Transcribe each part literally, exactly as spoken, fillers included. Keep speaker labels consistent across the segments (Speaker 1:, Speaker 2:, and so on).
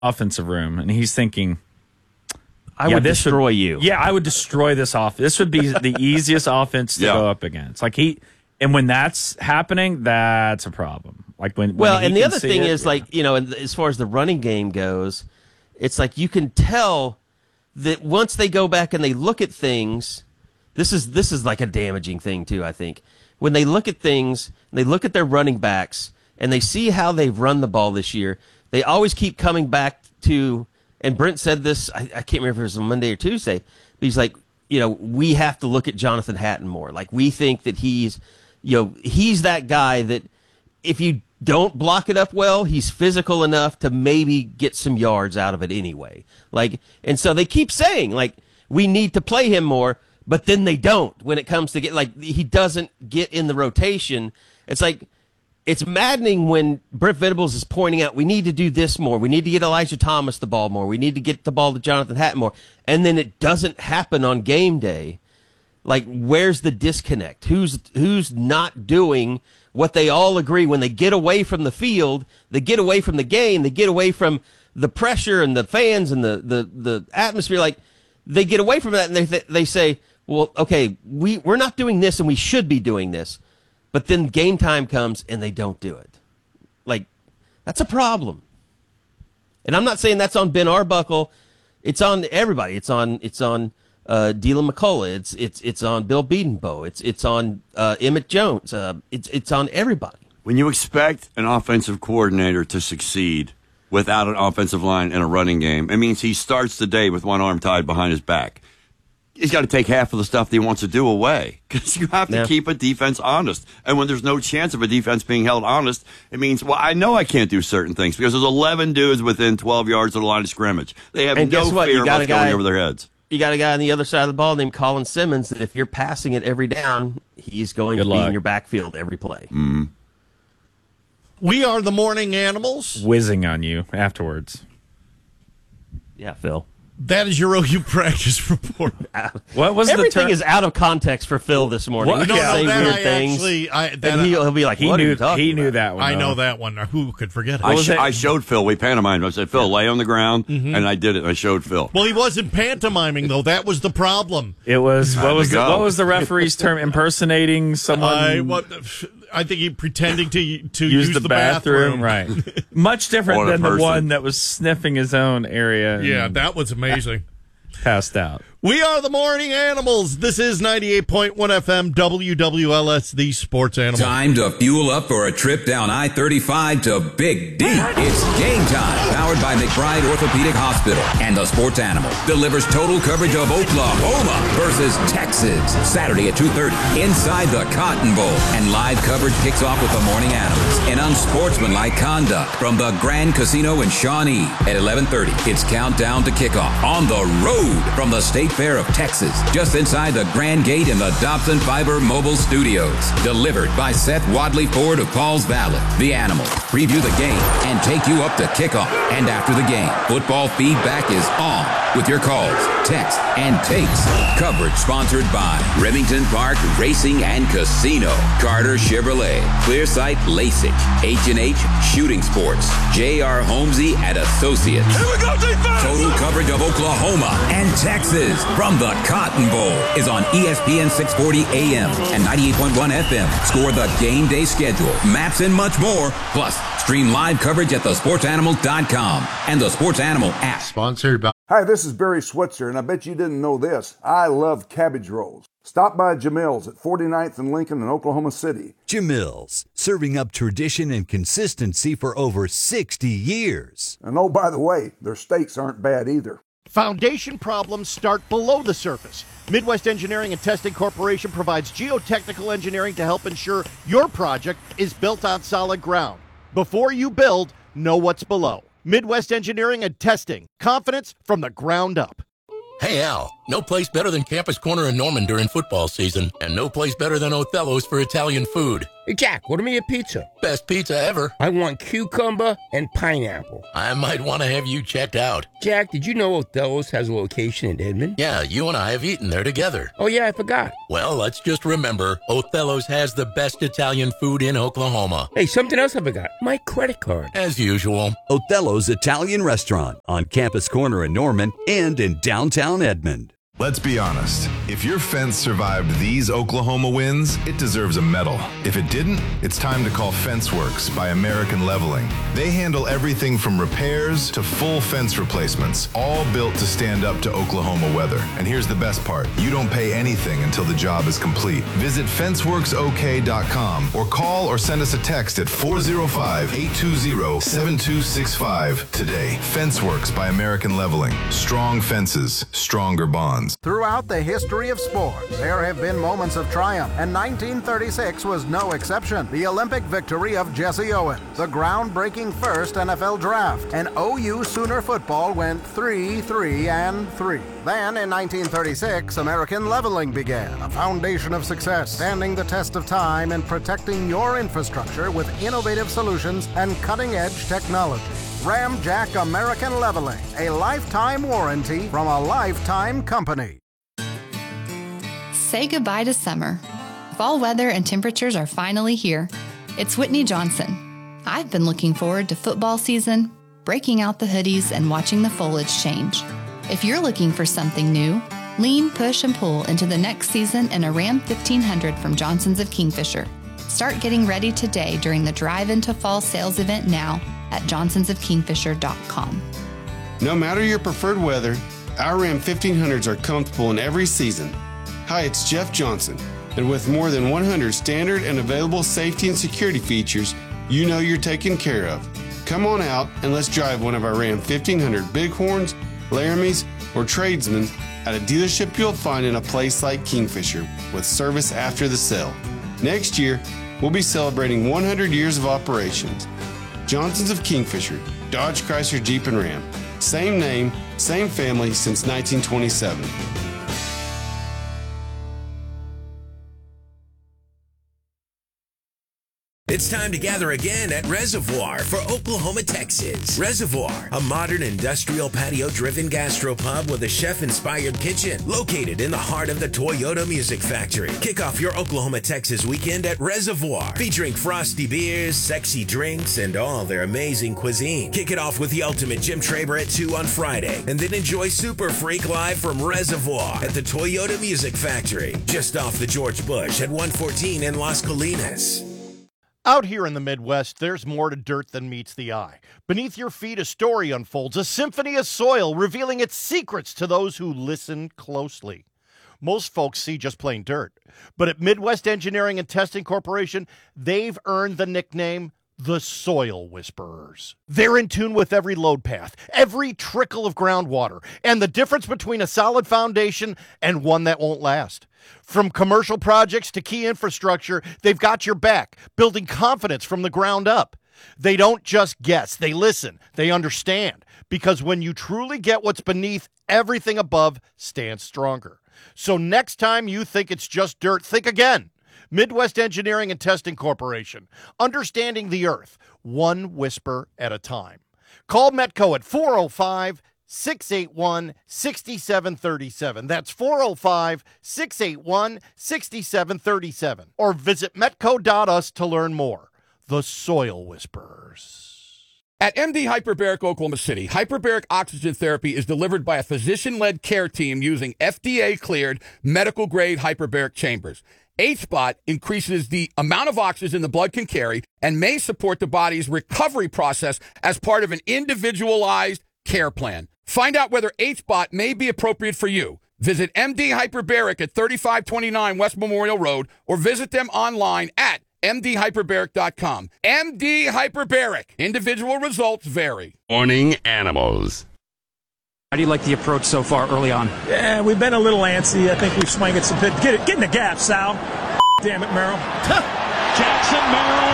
Speaker 1: offensive room, and he's thinking,
Speaker 2: I
Speaker 1: yeah,
Speaker 2: would
Speaker 1: this
Speaker 2: destroy
Speaker 1: would,
Speaker 2: you.
Speaker 1: Yeah, I would destroy this off. This would be the easiest offense to
Speaker 3: yeah.
Speaker 1: go up against. Like he, and when that's happening, that's a problem. Like when,
Speaker 2: well,
Speaker 1: when
Speaker 2: and the other
Speaker 1: see
Speaker 2: thing
Speaker 1: it,
Speaker 2: is,
Speaker 1: yeah.
Speaker 2: like, you know, as far as the running game goes, it's like you can tell that once they go back and they look at things, this is this is like a damaging thing too, I think. When they look at things, they look at their running backs, and they see how they've run the ball this year, they always keep coming back to, and Brent said this, I, I can't remember if it was on Monday or Tuesday, but he's like, you know, we have to look at Jonathan Hatton more. Like, we think that he's, you know, he's that guy that if you don't block it up well, he's physical enough to maybe get some yards out of it anyway. Like, and so they keep saying, like, we need to play him more, but then they don't when it comes to get, like, he doesn't get in the rotation. It's like, it's maddening when Brent Venables is pointing out, we need to do this more. We need to get Elijah Thomas the ball more. We need to get the ball to Jonathan Hatton more. And then it doesn't happen on game day. Like, where's the disconnect? Who's, who's not doing what they all agree when they get away from the field, they get away from the game, they get away from the pressure and the fans and the, the, the atmosphere. Like, they get away from that and they, they say, well, okay, we, we're not doing this and we should be doing this. But then game time comes and they don't do it. Like, that's a problem. And I'm not saying that's on Ben Arbuckle. It's on everybody. It's on, it's on, Uh, Dylan McCullough, it's it's it's on Bill Bedenbaugh, it's it's on uh, Emmett Jones, uh, it's it's on everybody.
Speaker 3: When you expect an offensive coordinator to succeed without an offensive line and a running game, it means he starts the day with one arm tied behind his back. He's got to take half of the stuff that he wants to do away because you have to
Speaker 2: yeah.
Speaker 3: keep a defense honest. And when there's no chance of a defense being held honest, it means, well, I know I can't do certain things because there's eleven dudes within twelve yards of the line of scrimmage. They have
Speaker 2: and
Speaker 3: no
Speaker 2: guess what?
Speaker 3: fear
Speaker 2: You
Speaker 3: of
Speaker 2: got
Speaker 3: what's
Speaker 2: a guy,
Speaker 3: going over their heads.
Speaker 2: You got a guy on the other side of the ball named Colin Simmons that if you're passing it every down, he's going
Speaker 1: Good
Speaker 2: to
Speaker 1: luck.
Speaker 2: be in your backfield every play.
Speaker 3: Mm-hmm.
Speaker 4: We are the morning animals.
Speaker 1: Whizzing on you afterwards.
Speaker 2: Yeah, Phil.
Speaker 4: That is your O U practice report.
Speaker 1: What was
Speaker 2: Everything
Speaker 1: the term?
Speaker 2: is out of context for Phil this morning.
Speaker 1: What?
Speaker 2: He
Speaker 4: No,
Speaker 2: can
Speaker 4: no,
Speaker 2: say
Speaker 4: that
Speaker 2: weird
Speaker 4: I
Speaker 2: things,
Speaker 4: actually, I, that
Speaker 2: and
Speaker 4: I,
Speaker 2: he'll, he'll be like,
Speaker 1: He
Speaker 2: what are
Speaker 1: knew
Speaker 2: you talking
Speaker 1: he knew
Speaker 2: about?
Speaker 1: that one.
Speaker 4: I
Speaker 1: though.
Speaker 4: know that one. Who could forget it?
Speaker 3: I,
Speaker 1: was
Speaker 3: sh-
Speaker 1: it?
Speaker 3: I showed Phil. We pantomimed. I said, Phil, lay on the ground,
Speaker 2: Mm-hmm.
Speaker 3: and I did it. I showed Phil.
Speaker 4: Well, he wasn't pantomiming, though. That was the problem.
Speaker 1: It was what
Speaker 3: Time
Speaker 1: was
Speaker 3: to
Speaker 1: the,
Speaker 3: go.
Speaker 1: what was the referee's term? Impersonating someone.
Speaker 4: I, what, I think he pretending to to
Speaker 1: use,
Speaker 4: use,
Speaker 1: the, bathroom.
Speaker 4: bathroom.
Speaker 1: Right. Much different
Speaker 3: Or the
Speaker 1: than the
Speaker 3: person.
Speaker 1: one that was sniffing his own area. and
Speaker 4: Yeah, that was amazing.
Speaker 1: passed out.
Speaker 4: We are the morning animals. This is ninety-eight point one F M W W L S, the sports animal.
Speaker 5: Time to fuel up for a trip down I thirty-five to Big D. It's game time, powered by McBride Orthopedic Hospital. And the Sports Animal delivers total coverage of Oklahoma versus Texas. Saturday at two thirty, inside the Cotton Bowl. And live coverage kicks off with the morning animals and unsportsmanlike conduct from the Grand Casino in Shawnee. At eleven thirty, it's countdown to kickoff on the road from the State Fair of Texas, just inside the Grand Gate in the Dobson Fiber Mobile Studios. Delivered by Seth Wadley Ford of Pauls Valley. The Animal preview the game and take you up to kickoff. And after the game, football feedback is on with your calls, texts, and takes. Coverage sponsored by Remington Park Racing and Casino, Carter Chevrolet, Clearsight Lasik, H and H Shooting Sports, J R Holmesy and Associates. Here we go, defense! Total coverage of Oklahoma and Texas from the Cotton Bowl is on E S P N six forty A M and ninety-eight point one F M. Score the game day schedule, maps, and much more. Plus, stream live coverage at the sports animal dot com and the Sports Animal app.
Speaker 6: Sponsored by...
Speaker 7: Hi, this is Barry Switzer, and I bet you didn't know this. I love cabbage rolls. Stop by Jamil's at forty-ninth and Lincoln in Oklahoma City.
Speaker 8: Jamil's, serving up tradition and consistency for over sixty years.
Speaker 7: And oh, by the way, their steaks aren't bad either.
Speaker 9: Foundation problems start below the surface. Midwest Engineering and Testing Corporation provides geotechnical engineering to help ensure your project is built on solid ground. Before you build, know what's below. Midwest Engineering and Testing. Confidence from the ground up.
Speaker 10: Hey, Al, no place better than Campus Corner in Norman during football season, and no place better than Othello's for Italian food.
Speaker 6: Hey, Jack, order me a pizza.
Speaker 10: Best pizza ever.
Speaker 6: I want cucumber and pineapple.
Speaker 10: I might want to have you checked out.
Speaker 6: Jack, did you know Othello's has a location in Edmond?
Speaker 10: Yeah, you and I have eaten there together.
Speaker 6: Oh, yeah, I forgot.
Speaker 10: Well, let's just remember, Othello's has the best Italian food in Oklahoma.
Speaker 6: Hey, something else I forgot. My credit card.
Speaker 10: As usual.
Speaker 8: Othello's Italian Restaurant on Campus Corner in Norman and in downtown Edmond.
Speaker 11: Let's be honest. If your fence survived these Oklahoma winds, it deserves a medal. If it didn't, it's time to call FenceWorks by American Leveling. They handle everything from repairs to full fence replacements, all built to stand up to Oklahoma weather. And here's the best part. You don't pay anything until the job is complete. Visit fence works o k dot com or call or send us a text at four oh five, eight two zero, seven two six five today. FenceWorks by American Leveling. Strong fences, stronger bonds.
Speaker 12: Throughout the history of sports, there have been moments of triumph, and nineteen thirty-six was no exception. The Olympic victory of Jesse Owens, the groundbreaking first N F L draft, and O U Sooner football went three, three, and three. Then, in nineteen thirty-six, American Leveling began, a foundation of success, standing the test of time and protecting your infrastructure with innovative solutions and cutting-edge technology. Ramjack American Leveling, a lifetime warranty from a lifetime company.
Speaker 13: Say goodbye to summer. Fall weather and temperatures are finally here. It's Whitney Johnson. I've been looking forward to football season, breaking out the hoodies, and watching the foliage change. If you're looking for something new, lean, push, and pull into the next season in a Ram fifteen hundred from Johnson's of Kingfisher. Start getting ready today during the Drive Into Fall sales event now at johnsons of kingfisher dot com.
Speaker 14: No matter your preferred weather, our Ram fifteen hundreds are comfortable in every season. Hi, it's Jeff Johnson, and with more than one hundred standard and available safety and security features, you know you're taken care of. Come on out and let's drive one of our Ram fifteen hundred Bighorns, Laramies, or Tradesmen at a dealership you'll find in a place like Kingfisher with service after the sale. Next year, we'll be celebrating one hundred years of operations. Johnson's of Kingfisher, Dodge, Chrysler, Jeep, and Ram. Same name, same family since nineteen twenty-seven.
Speaker 15: It's time to gather again at Reservoir for Oklahoma, Texas. Reservoir, a modern industrial patio-driven gastropub with a chef-inspired kitchen located in the heart of the Toyota Music Factory. Kick off your Oklahoma, Texas weekend at Reservoir, featuring frosty beers, sexy drinks, and all their amazing cuisine. Kick it off with the ultimate Jim Traber at two on Friday, and then enjoy Super Freak live from Reservoir at the Toyota Music Factory, just off the George Bush at one fourteen in Las Colinas.
Speaker 9: Out here in the Midwest, there's more to dirt than meets the eye. Beneath your feet, a story unfolds, a symphony of soil revealing its secrets to those who listen closely. Most folks see just plain dirt, but at Midwest Engineering and Testing Corporation, they've earned the nickname the Soil Whisperers. They're in tune with every load path, every trickle of groundwater, and the difference between a solid foundation and one that won't last. From commercial projects to key infrastructure, they've got your back, building confidence from the ground up. They don't just guess, they listen, they understand, because when you truly get what's beneath, everything above stands stronger. So next time you think it's just dirt, think again. Midwest Engineering and Testing Corporation, understanding the earth, one whisper at a time. Call Metco at four oh five, six eight one, six seven three seven. That's four oh five, six eight one, six seven three seven. Or visit metco dot u s to learn more. The Soil Whisperers.
Speaker 16: At M D Hyperbaric Oklahoma City, hyperbaric oxygen therapy is delivered by a physician-led care team using F D A-cleared medical-grade hyperbaric chambers. H-Spot increases the amount of oxygen the blood can carry and may support the body's recovery process as part of an individualized care plan. Find out whether H-Spot may be appropriate for you. Visit M D Hyperbaric at thirty-five twenty-nine West Memorial Road or visit them online at m d hyperbaric dot com. M D Hyperbaric. Individual results vary.
Speaker 17: Warning animals.
Speaker 18: How do you like the approach so far early on?
Speaker 19: Yeah, we've been a little antsy. I think we've swung it some bit. Get it, get in the gap, Sal. Damn it, Merrill.
Speaker 20: Jackson Merrill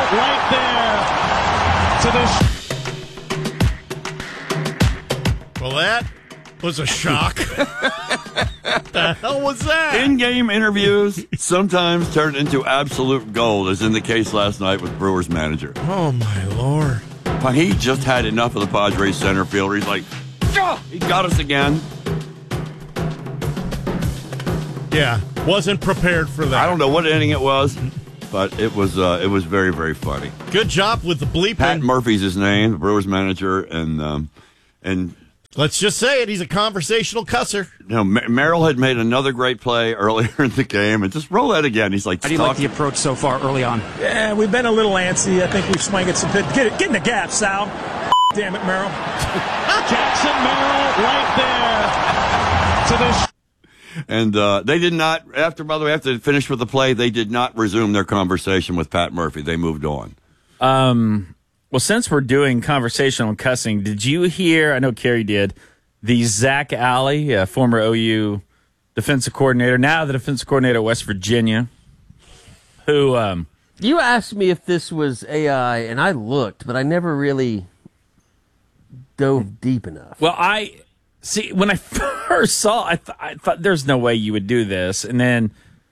Speaker 20: right there to this.
Speaker 4: Well, that was a shock. What the hell was that?
Speaker 3: In-game interviews sometimes turn into absolute gold, as in the case last night with Brewers manager.
Speaker 4: Oh, my Lord.
Speaker 3: He just had enough of the Padres center fielder. He's like, oh, he got us again.
Speaker 4: Yeah, wasn't prepared for that.
Speaker 3: I don't know what inning it was, but it was uh, it was very, very funny.
Speaker 4: Good job with the bleeping.
Speaker 3: Pat Murphy's his name, the Brewers manager, and um, and
Speaker 4: let's just say it, he's a conversational cusser.
Speaker 3: You know, Mer- Merrill had made another great play earlier in the game, and just roll that again. He's like,
Speaker 18: how do you like the approach so far early on?
Speaker 19: Yeah, we've been a little antsy. I think we've swung at some pit. Get it, get in the gap, Sal. Damn it, Merrill.
Speaker 20: Jackson Merrill right there to this.
Speaker 3: And uh, they did not, after, by the way, after they finished with the play, they did not resume their conversation with Pat Murphy. They moved on.
Speaker 1: Um, well, since we're doing conversational cussing, did you hear, I know Kerry did, the Zach Alley, uh, former O U defensive coordinator, now the defensive coordinator at West Virginia, who... Um,
Speaker 2: you asked me if this was A I, and I looked, but I never really dove deep enough.
Speaker 1: Well, I... See, when I first saw, I, th- I thought there's no way you would do this, and then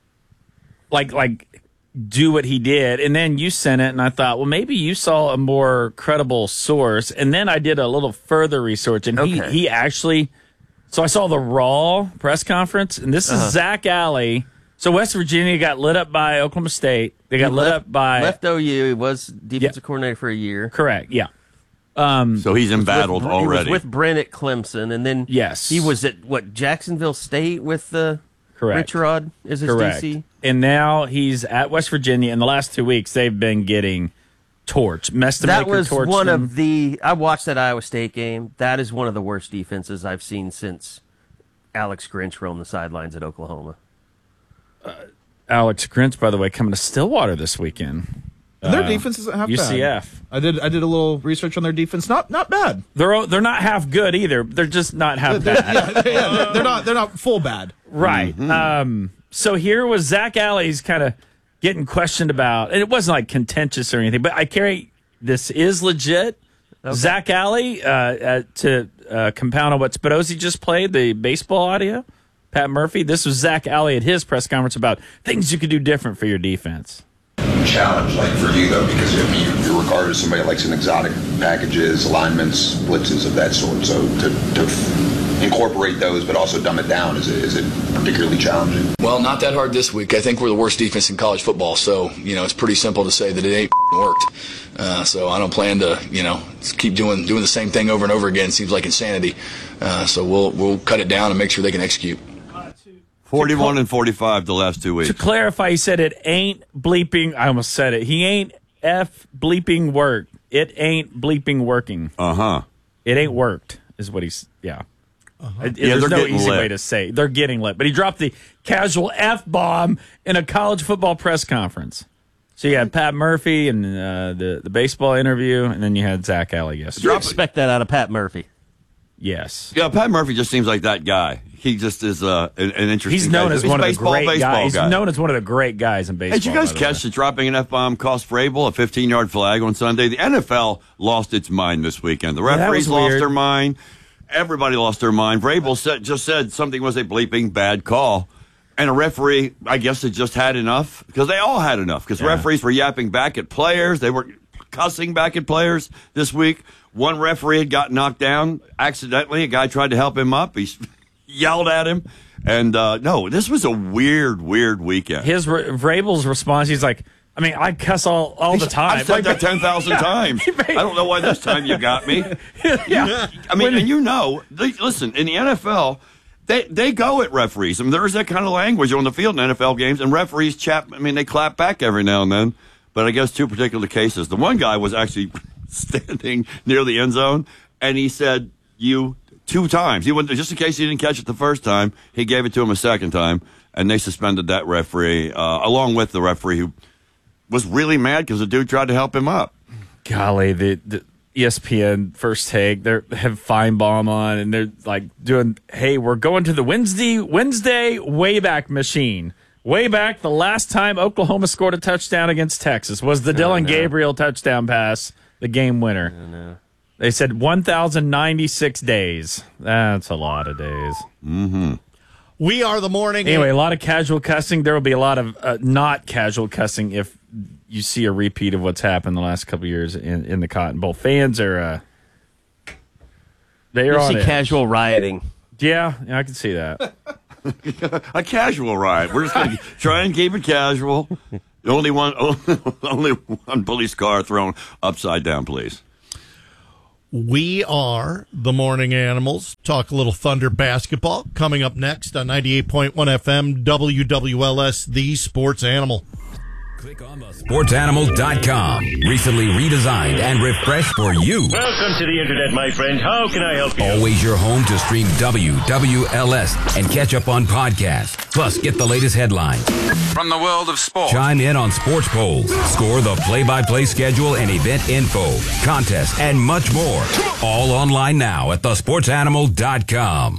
Speaker 1: like like do what he did, and then you sent it, and I thought, well, maybe you saw a more credible source, and then I did a little further research, and
Speaker 2: okay.
Speaker 1: he he actually, so I saw the Raw press conference, and this is uh-huh. Zach Alley. So West Virginia got lit up by Oklahoma State. They got
Speaker 2: he
Speaker 1: lit
Speaker 2: left,
Speaker 1: up by
Speaker 2: left O U. He was defensive yeah. coordinator for a year.
Speaker 1: Correct. Yeah. Um,
Speaker 3: so he's embattled
Speaker 2: with,
Speaker 3: already.
Speaker 2: He was with Brent at Clemson, and then
Speaker 1: yes,
Speaker 2: he was at what Jacksonville State with the
Speaker 1: Correct.
Speaker 2: Rich Rod as his
Speaker 1: Correct.
Speaker 2: D C.
Speaker 1: And now he's at West Virginia. In the last two weeks, they've been getting torched. Mestamaker
Speaker 2: That was
Speaker 1: torched
Speaker 2: one
Speaker 1: them.
Speaker 2: of the. I watched that Iowa State game. That is one of the worst defenses I've seen since Alex Grinch roamed the sidelines at Oklahoma.
Speaker 1: Uh, Alex Grinch, by the way, coming to Stillwater this weekend.
Speaker 21: Their
Speaker 1: uh,
Speaker 21: defense isn't half
Speaker 1: U C F.
Speaker 21: bad. I did I did a little research on their defense. Not not bad.
Speaker 1: They're they're not half good either. They're just not half
Speaker 21: they're,
Speaker 1: bad.
Speaker 21: Yeah, yeah, they're not they're not full bad.
Speaker 1: Right.
Speaker 21: Mm-hmm.
Speaker 1: Um, so here was Zach Alley's kind of getting questioned about, and it wasn't like contentious or anything, but I carry this is legit. Okay. Zach Alley uh, uh, to uh, compound on what Spedozzi just played, the baseball audio. Pat Murphy. This was Zach Alley at his press conference about things you could do different for your defense.
Speaker 22: Challenge like for you though, because I mean, you're regarded as somebody that likes an exotic packages, alignments, blitzes of that sort. So to, to f- incorporate those, but also dumb it down, is it, is it particularly challenging?
Speaker 23: Well, not that hard this week. I think we're the worst defense in college football, so you know it's pretty simple to say that it ain't worked. Uh, so I don't plan to, you know, keep doing doing the same thing over and over again. It seems like insanity. Uh, so we'll we'll cut it down and make sure they can execute.
Speaker 3: forty-one and forty-five the last two weeks.
Speaker 1: To clarify, he said it ain't bleeping. I almost said it. He ain't F bleeping work. It ain't bleeping working.
Speaker 3: Uh-huh.
Speaker 1: It ain't worked, is what he's, yeah. Uh-huh. It,
Speaker 3: yeah
Speaker 1: there's no
Speaker 3: getting
Speaker 1: easy
Speaker 3: lit.
Speaker 1: way to say it. They're getting lit. But he dropped the casual F-bomb in a college football press conference. So you had Pat Murphy and uh, the, the baseball interview, and then you had Zach Alley yesterday.
Speaker 2: You expect that out of Pat Murphy.
Speaker 1: Yes.
Speaker 3: Yeah, Pat Murphy just seems like that guy. He just is uh, an, an interesting
Speaker 1: He's known
Speaker 3: guy.
Speaker 1: as
Speaker 3: He's
Speaker 1: one of the
Speaker 3: baseball,
Speaker 1: great
Speaker 3: baseball
Speaker 1: guys.
Speaker 3: guy.
Speaker 1: He's known as one of the great guys in baseball.
Speaker 3: Hey, did you guys
Speaker 1: by the
Speaker 3: catch
Speaker 1: way.
Speaker 3: the dropping an F-bomb cost Vrabel a fifteen-yard flag on Sunday? The N F L lost its mind this weekend. The
Speaker 1: Yeah, that
Speaker 3: referees
Speaker 1: was
Speaker 3: lost
Speaker 1: weird.
Speaker 3: their mind. Everybody lost their mind. Vrabel said, just said something was a bleeping bad call. And a referee, I guess, had just had enough. Because they all had enough. Because
Speaker 1: Yeah.
Speaker 3: referees were yapping back at players. They were cussing back at players this week. One referee had got knocked down accidentally. A guy tried to help him up. He yelled at him. And, uh, no, this was a weird, weird weekend.
Speaker 1: His Vrabel's response, he's like, I mean, I cuss all, all the time.
Speaker 3: I've said
Speaker 1: Like,
Speaker 3: that ten thousand
Speaker 1: Yeah.
Speaker 3: times. I don't know why this time you got me. Yeah. I mean, and you know, they, listen, in the N F L, they they go at referees. I mean, there is that kind of language on the field in N F L games, and referees chap, I mean, they clap back every now and then. But I guess two particular cases. The one guy was actually standing near the end zone, and he said, you, two times. He went, just in case he didn't catch it the first time, he gave it to him a second time, and they suspended that referee, uh, along with the referee who was really mad because the dude tried to help him up.
Speaker 1: Golly, the, the E S P N first take, they have Feinbaum on, and they're like doing, hey, we're going to the Wednesday Wednesday Wayback Machine. Way back, the last time Oklahoma scored a touchdown against Texas was the Dylan
Speaker 2: no.
Speaker 1: Gabriel touchdown pass, the game winner.
Speaker 2: No, no.
Speaker 1: They said one thousand ninety-six days. That's a lot of days.
Speaker 3: Mm-hmm.
Speaker 4: We are the morning.
Speaker 1: Anyway, a lot of casual cussing. There will be a lot of uh, not casual cussing if you see a repeat of what's happened the last couple of years in, in the Cotton Bowl. Fans are uh, they are
Speaker 2: you
Speaker 1: on
Speaker 2: see
Speaker 1: it.
Speaker 2: casual rioting.
Speaker 1: Yeah, yeah, I can see that.
Speaker 3: A casual riot. We're just going to try and keep it casual. Only one, only one police car thrown upside down, please.
Speaker 4: We are the Morning Animals. Talk a little Thunder basketball coming up next on ninety-eight point one F M W W L S, the Sports Animal.
Speaker 5: Click on the sports animal dot com. Recently redesigned and refreshed for you.
Speaker 6: Welcome to the internet, my friend. How can I help you?
Speaker 5: Always your home to stream W W L S and catch up on podcasts. Plus, get the latest headlines
Speaker 7: from the world of sports.
Speaker 5: Chime in on sports polls, score the play-by-play schedule and event info, contests, and much more. All online now at the sports animal dot com.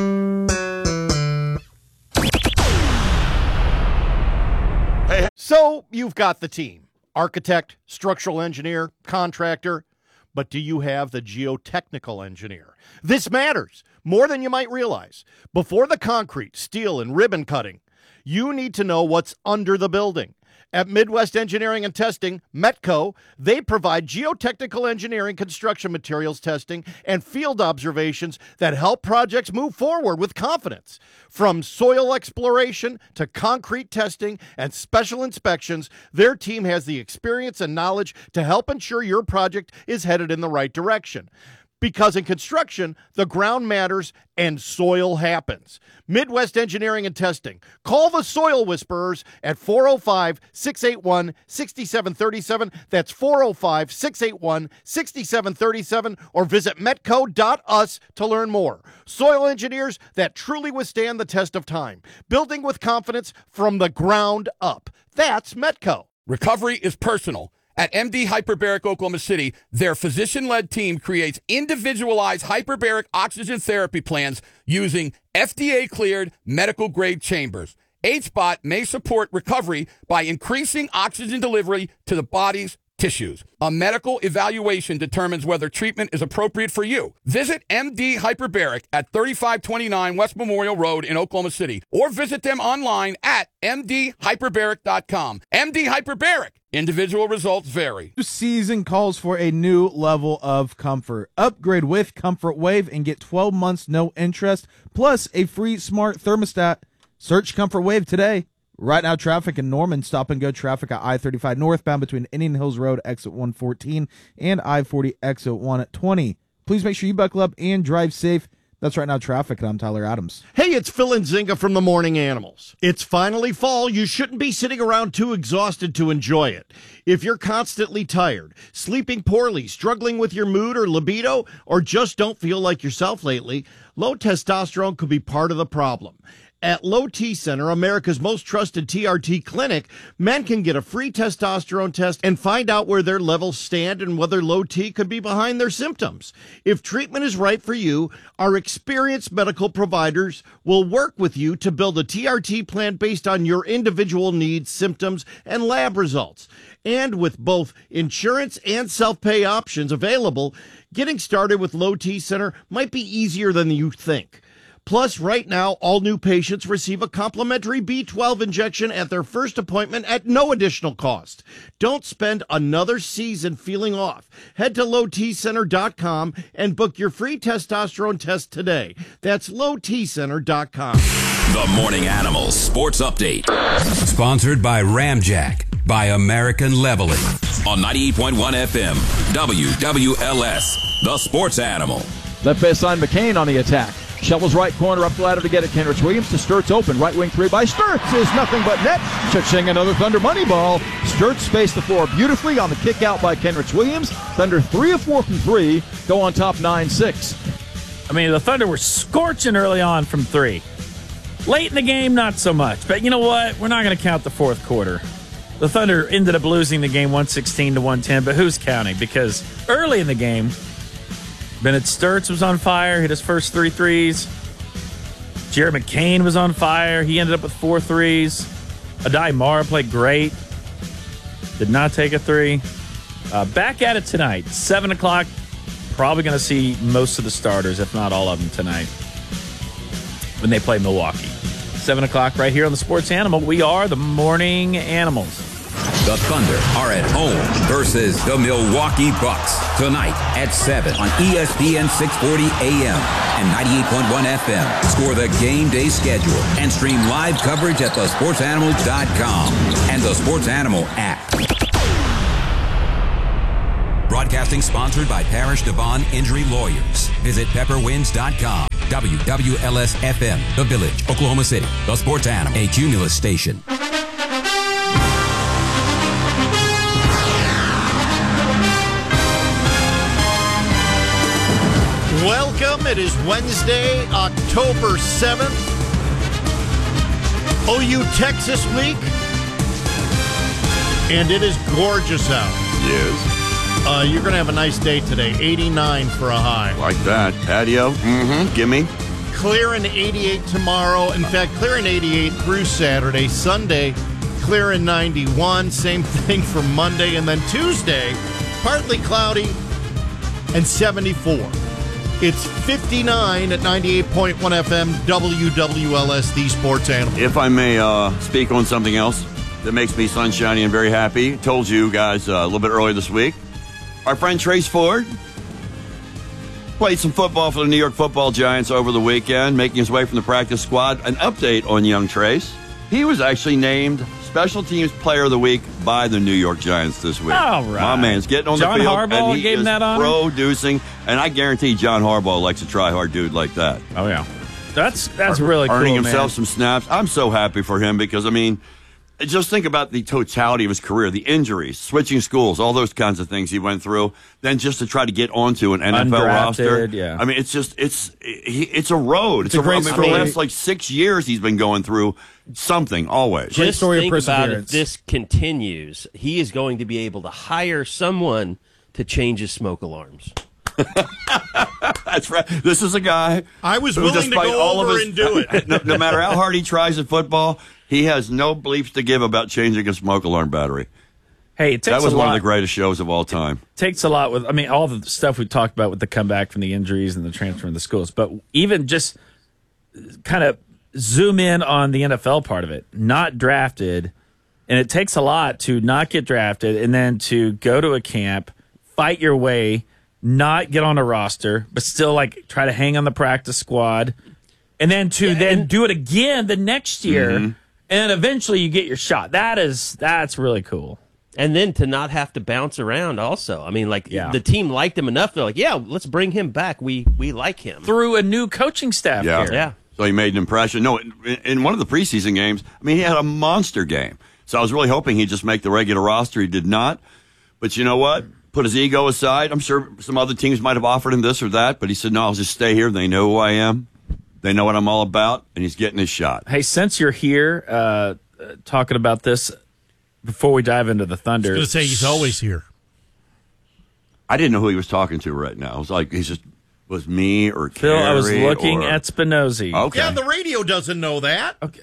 Speaker 9: So you've got the team, architect, structural engineer, contractor, but do you have the geotechnical engineer? This matters more than you might realize. Before the concrete, steel, and ribbon cutting, you need to know what's under the building. At Midwest Engineering and Testing, Metco, they provide geotechnical engineering, construction materials testing, and field observations that help projects move forward with confidence. From soil exploration to concrete testing and special inspections, their team has the experience and knowledge to help ensure your project is headed in the right direction. Because in construction, the ground matters and soil happens. Midwest Engineering and Testing. Call the Soil Whisperers at four oh five, six eight one, six seven three seven. That's four oh five, six eight one, six seven three seven. Or visit metco dot u s to learn more. Soil engineers that truly withstand the test of time. Building with confidence from the ground up. That's Metco.
Speaker 16: Recovery is personal. At M D Hyperbaric Oklahoma City, their physician-led team creates individualized hyperbaric oxygen therapy plans using F D A-cleared medical-grade chambers. H B O T may support recovery by increasing oxygen delivery to the body's tissues. A medical evaluation determines whether treatment is appropriate for you. Visit M D Hyperbaric at thirty-five twenty-nine West Memorial Road in Oklahoma City, or visit them online at m d hyperbaric dot com. M D Hyperbaric. Individual results vary.
Speaker 21: This season calls for a new level of comfort. Upgrade with Comfort Wave and get twelve months no interest, plus a free smart thermostat. Search Comfort Wave today. Right now, traffic in Norman, stop and go traffic at I thirty-five northbound between Indian Hills Road, exit one fourteen, and I forty, exit one twenty. Please make sure you buckle up and drive safe. That's Right Now Traffic, and I'm Tyler Adams.
Speaker 9: Hey, it's Phil and Zinga from the Morning Animals. It's finally fall. You shouldn't be sitting around too exhausted to enjoy it. If you're constantly tired, sleeping poorly, struggling with your mood or libido, or just don't feel like yourself lately, low testosterone could be part of the problem. At Low T Center, America's most trusted T R T clinic, men can get a free testosterone test and find out where their levels stand and whether low T could be behind their symptoms. If treatment is right for you, our experienced medical providers will work with you to build a T R T plan based on your individual needs, symptoms, and lab results. And with both insurance and self-pay options available, getting started with Low T Center might be easier than you think. Plus, right now, all new patients receive a complimentary B twelve injection at their first appointment at no additional cost. Don't spend another season feeling off. Head to low t center dot com and book your free testosterone test today. That's low t center dot com.
Speaker 5: The Morning Animals Sports Update. Sponsored by Ramjack by American Leveling. On ninety-eight point one F M, W W L S, The Sports Animal.
Speaker 24: Left base side, McCain on the attack. Shovels right corner up the ladder to get it. Kenrich Williams to Sturts open. Right wing three by Sturts is nothing but net. Cha-ching, another Thunder money ball. Sturts spaced the floor beautifully on the kick out by Kenrich Williams. Thunder three of four from three. Go on top nine six.
Speaker 1: I mean, the Thunder were scorching early on from three. Late in the game, not so much. But you know what? We're not going to count the fourth quarter. The Thunder ended up losing the game one sixteen to one ten, but who's counting? Because early in the game, Bennett Sturts was on fire, hit his first three threes. Jared McCain was on fire. He ended up with four threes. Adai Mara played great. Did not take a three. Uh, back at it tonight, seven o'clock probably going to see most of the starters, if not all of them, tonight when they play Milwaukee. seven o'clock right here on the Sports Animal. We are the Morning Animals.
Speaker 5: The Thunder are at home versus the Milwaukee Bucks tonight at seven on E S P N six forty A M and ninety-eight point one F M. Score the game day schedule and stream live coverage at the sports animal dot com and the Sports Animal app. Broadcasting sponsored by Parish Devon Injury Lawyers. Visit pepper winds dot com. W W L S F M, The Village, Oklahoma City. The Sports Animal, a Cumulus station.
Speaker 9: Welcome. It is Wednesday, October seventh. O U Texas week. And it is gorgeous out.
Speaker 3: Yes.
Speaker 9: Uh, you're going to have a nice day today. eighty-nine for a high.
Speaker 3: Like that. Patio. Mm-hmm. Gimme.
Speaker 9: Clear in eighty-eight tomorrow. In fact, clear in eighty-eight through Saturday. Sunday, clear in ninety-one. Same thing for Monday. And then Tuesday, partly cloudy and seventy-four. It's fifty-nine at ninety-eight point one F M, W W L S, the Sports Animal.
Speaker 3: If I may uh, speak on something else that makes me sunshiny and very happy. Told you guys uh, a little bit earlier this week. Our friend Trace Ford played some football for the New York Football Giants over the weekend, making his way from the practice squad. An update on young Trace. He was actually named Special Teams Player of the Week by the New York Giants this week.
Speaker 1: All right.
Speaker 3: My man's getting on
Speaker 1: John
Speaker 3: the field,
Speaker 1: Harbaugh
Speaker 3: and he
Speaker 1: gave him
Speaker 3: is
Speaker 1: that honor?
Speaker 3: producing. And I guarantee John Harbaugh likes a try-hard dude like that.
Speaker 1: Oh, yeah. That's that's really
Speaker 3: Earning
Speaker 1: cool,
Speaker 3: himself
Speaker 1: man.
Speaker 3: some snaps. I'm so happy for him because, I mean, just think about the totality of his career, the injuries, switching schools, all those kinds of things he went through. Then just to try to get onto an N F L
Speaker 1: Undrafted,
Speaker 3: roster.
Speaker 1: yeah.
Speaker 3: I mean, it's just it's it's a road. It's,
Speaker 21: It's a
Speaker 3: a
Speaker 21: great
Speaker 3: road. I mean, for the
Speaker 21: story.
Speaker 3: last like six years, he's been going through something always.
Speaker 21: Great
Speaker 2: Just
Speaker 21: story of
Speaker 2: think about if
Speaker 21: perseverance.
Speaker 2: this continues, he is going to be able to hire someone to change his smoke alarms.
Speaker 3: That's right. This is a guy.
Speaker 9: I was
Speaker 3: who,
Speaker 9: willing to
Speaker 3: despite
Speaker 9: go
Speaker 3: all
Speaker 9: over
Speaker 3: of his,
Speaker 9: and do it.
Speaker 3: no, no matter how hard he tries at football, he has no bleeps to give about changing a smoke alarm battery.
Speaker 1: Hey, it takes
Speaker 3: That was
Speaker 1: a
Speaker 3: one
Speaker 1: lot.
Speaker 3: of the greatest shows of all time.
Speaker 1: Takes a lot with, I mean, all the stuff we talked about with the comeback from the injuries and the transfer in the schools, but even just kind of zoom in on the N F L part of it. Not drafted, and it takes a lot to not get drafted and then to go to a camp, fight your way, not get on a roster, but still like try to hang on the practice squad, and then to
Speaker 2: Yeah,
Speaker 1: then
Speaker 2: and-
Speaker 1: do it again the next year,
Speaker 3: Mm-hmm.
Speaker 1: and then eventually you get your shot. That is that's really cool.
Speaker 2: And then to not have to bounce around also. I mean, like,
Speaker 1: Yeah.
Speaker 2: the team liked him enough. They're like, yeah, let's bring him back. We we like him.
Speaker 1: Through a new coaching staff
Speaker 3: Yeah.
Speaker 1: here.
Speaker 2: Yeah.
Speaker 3: So he made an impression. No, in, in one of the preseason games, I mean, he had a monster game. So I was really hoping he'd just make the regular roster. He did not. But you know what? Put his ego aside. I'm sure some other teams might have offered him this or that, but he said, no, I'll just stay here. They know who I am. They know what I'm all about, and he's getting his shot.
Speaker 1: Hey, since you're here uh, uh, talking about this, before we dive into the Thunder,
Speaker 4: I was going to say he's always here.
Speaker 3: I didn't know who he was talking to right now. I was like, he's just, was me or
Speaker 1: Phil, I was
Speaker 3: Carrie
Speaker 1: looking
Speaker 3: or-
Speaker 1: at Spinozzi.
Speaker 3: Okay.
Speaker 9: Yeah, the radio doesn't know that.
Speaker 1: Okay.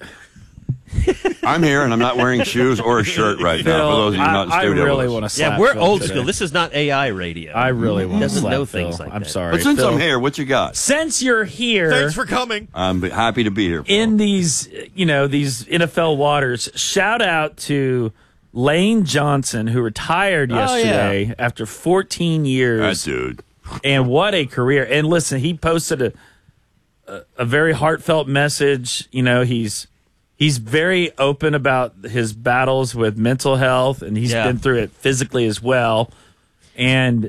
Speaker 3: I'm here, and I'm not wearing shoes or a shirt right now,
Speaker 1: Phil,
Speaker 3: for those of you
Speaker 1: I,
Speaker 3: not in
Speaker 1: I
Speaker 3: studio.
Speaker 1: really
Speaker 3: with us.
Speaker 1: want to slap
Speaker 2: Yeah, we're
Speaker 1: Phil
Speaker 2: old
Speaker 1: today.
Speaker 2: school. This is not A I radio.
Speaker 1: I really want to
Speaker 2: Doesn't
Speaker 1: slap
Speaker 2: know
Speaker 1: Phil.
Speaker 2: things like
Speaker 1: I'm
Speaker 2: that.
Speaker 1: sorry.
Speaker 3: But since
Speaker 1: Phil,
Speaker 3: I'm here, what you got?
Speaker 1: Since you're here,
Speaker 9: Thanks for coming.
Speaker 3: I'm happy to be here. Phil.
Speaker 1: in these, you know, these N F L waters, shout out to Lane Johnson, who retired
Speaker 2: Oh, yeah.
Speaker 1: yesterday after fourteen
Speaker 3: That
Speaker 1: years.
Speaker 3: dude.
Speaker 1: And what a career. And listen, he posted a, a a very heartfelt message. You know, he's he's very open about his battles with mental health, and he's
Speaker 2: Yeah.
Speaker 1: been through it physically as well. And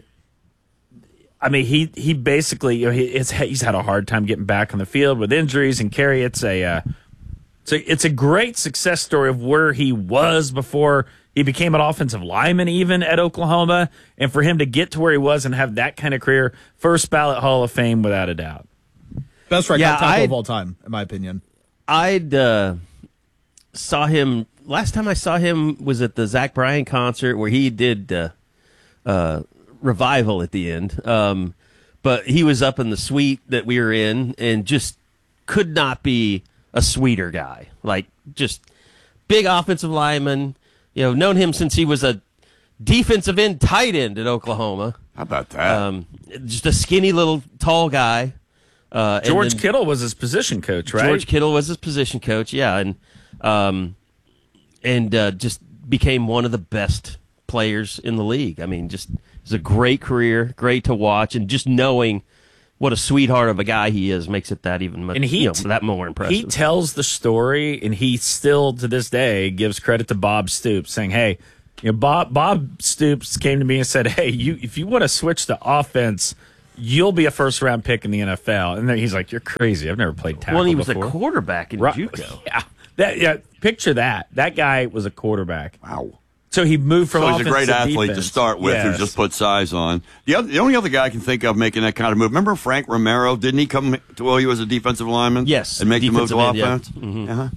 Speaker 1: I mean, he he basically, you know, he, it's, he's had a hard time getting back on the field with injuries. And Kerry, it's a uh, it's a it's a great success story of where he was before he became an offensive lineman, even at Oklahoma, and for him to get to where he was and have that kind of career, first ballot Hall of Fame without a doubt.
Speaker 21: Best right
Speaker 2: Yeah,
Speaker 21: tackle
Speaker 2: I-
Speaker 21: of all time, in my opinion.
Speaker 2: I'd uh, saw him last time I saw him was at the Zach Bryan concert where he did uh, uh, Revival at the end. Um, but he was up in the suite that we were in and just could not be a sweeter guy. Like, just big offensive lineman. You know, known him since he was a defensive end, tight end at Oklahoma.
Speaker 3: How about that?
Speaker 2: Um, just a skinny little tall guy. Uh,
Speaker 1: George
Speaker 2: then,
Speaker 1: Kittle was his position coach, right?
Speaker 2: George Kittle was his position coach, yeah, and um, and uh, just became one of the best players in the league. I mean, just it's a great career, great to watch, and just knowing what a sweetheart of a guy he is makes it that even much,
Speaker 1: and he,
Speaker 2: you know, that more impressive.
Speaker 1: He tells the story, and he still to this day gives credit to Bob Stoops, saying, "Hey, you know, Bob Bob Stoops came to me and said, hey, you if you want to switch to offense, you'll be a first round pick in the N F L." And then he's like, "You're crazy. I've never played tackle."
Speaker 2: Well, he was
Speaker 1: before.
Speaker 2: a quarterback in
Speaker 1: right.
Speaker 2: JUCO.
Speaker 1: Yeah, that yeah. Picture that. That guy was a quarterback.
Speaker 3: Wow.
Speaker 1: So he moved from
Speaker 3: so
Speaker 1: offense
Speaker 3: he's a great
Speaker 1: to
Speaker 3: athlete
Speaker 1: defense.
Speaker 3: to start with,
Speaker 1: yes.
Speaker 3: who just put size on. The other, the only other guy I can think of making that kind of move. Remember Frank Romero? Didn't he come to well? He was a defensive lineman.
Speaker 2: Yes,
Speaker 3: and make the move to
Speaker 2: defensive end,
Speaker 3: offense.
Speaker 2: yeah. Mm-hmm.
Speaker 3: Uh-huh.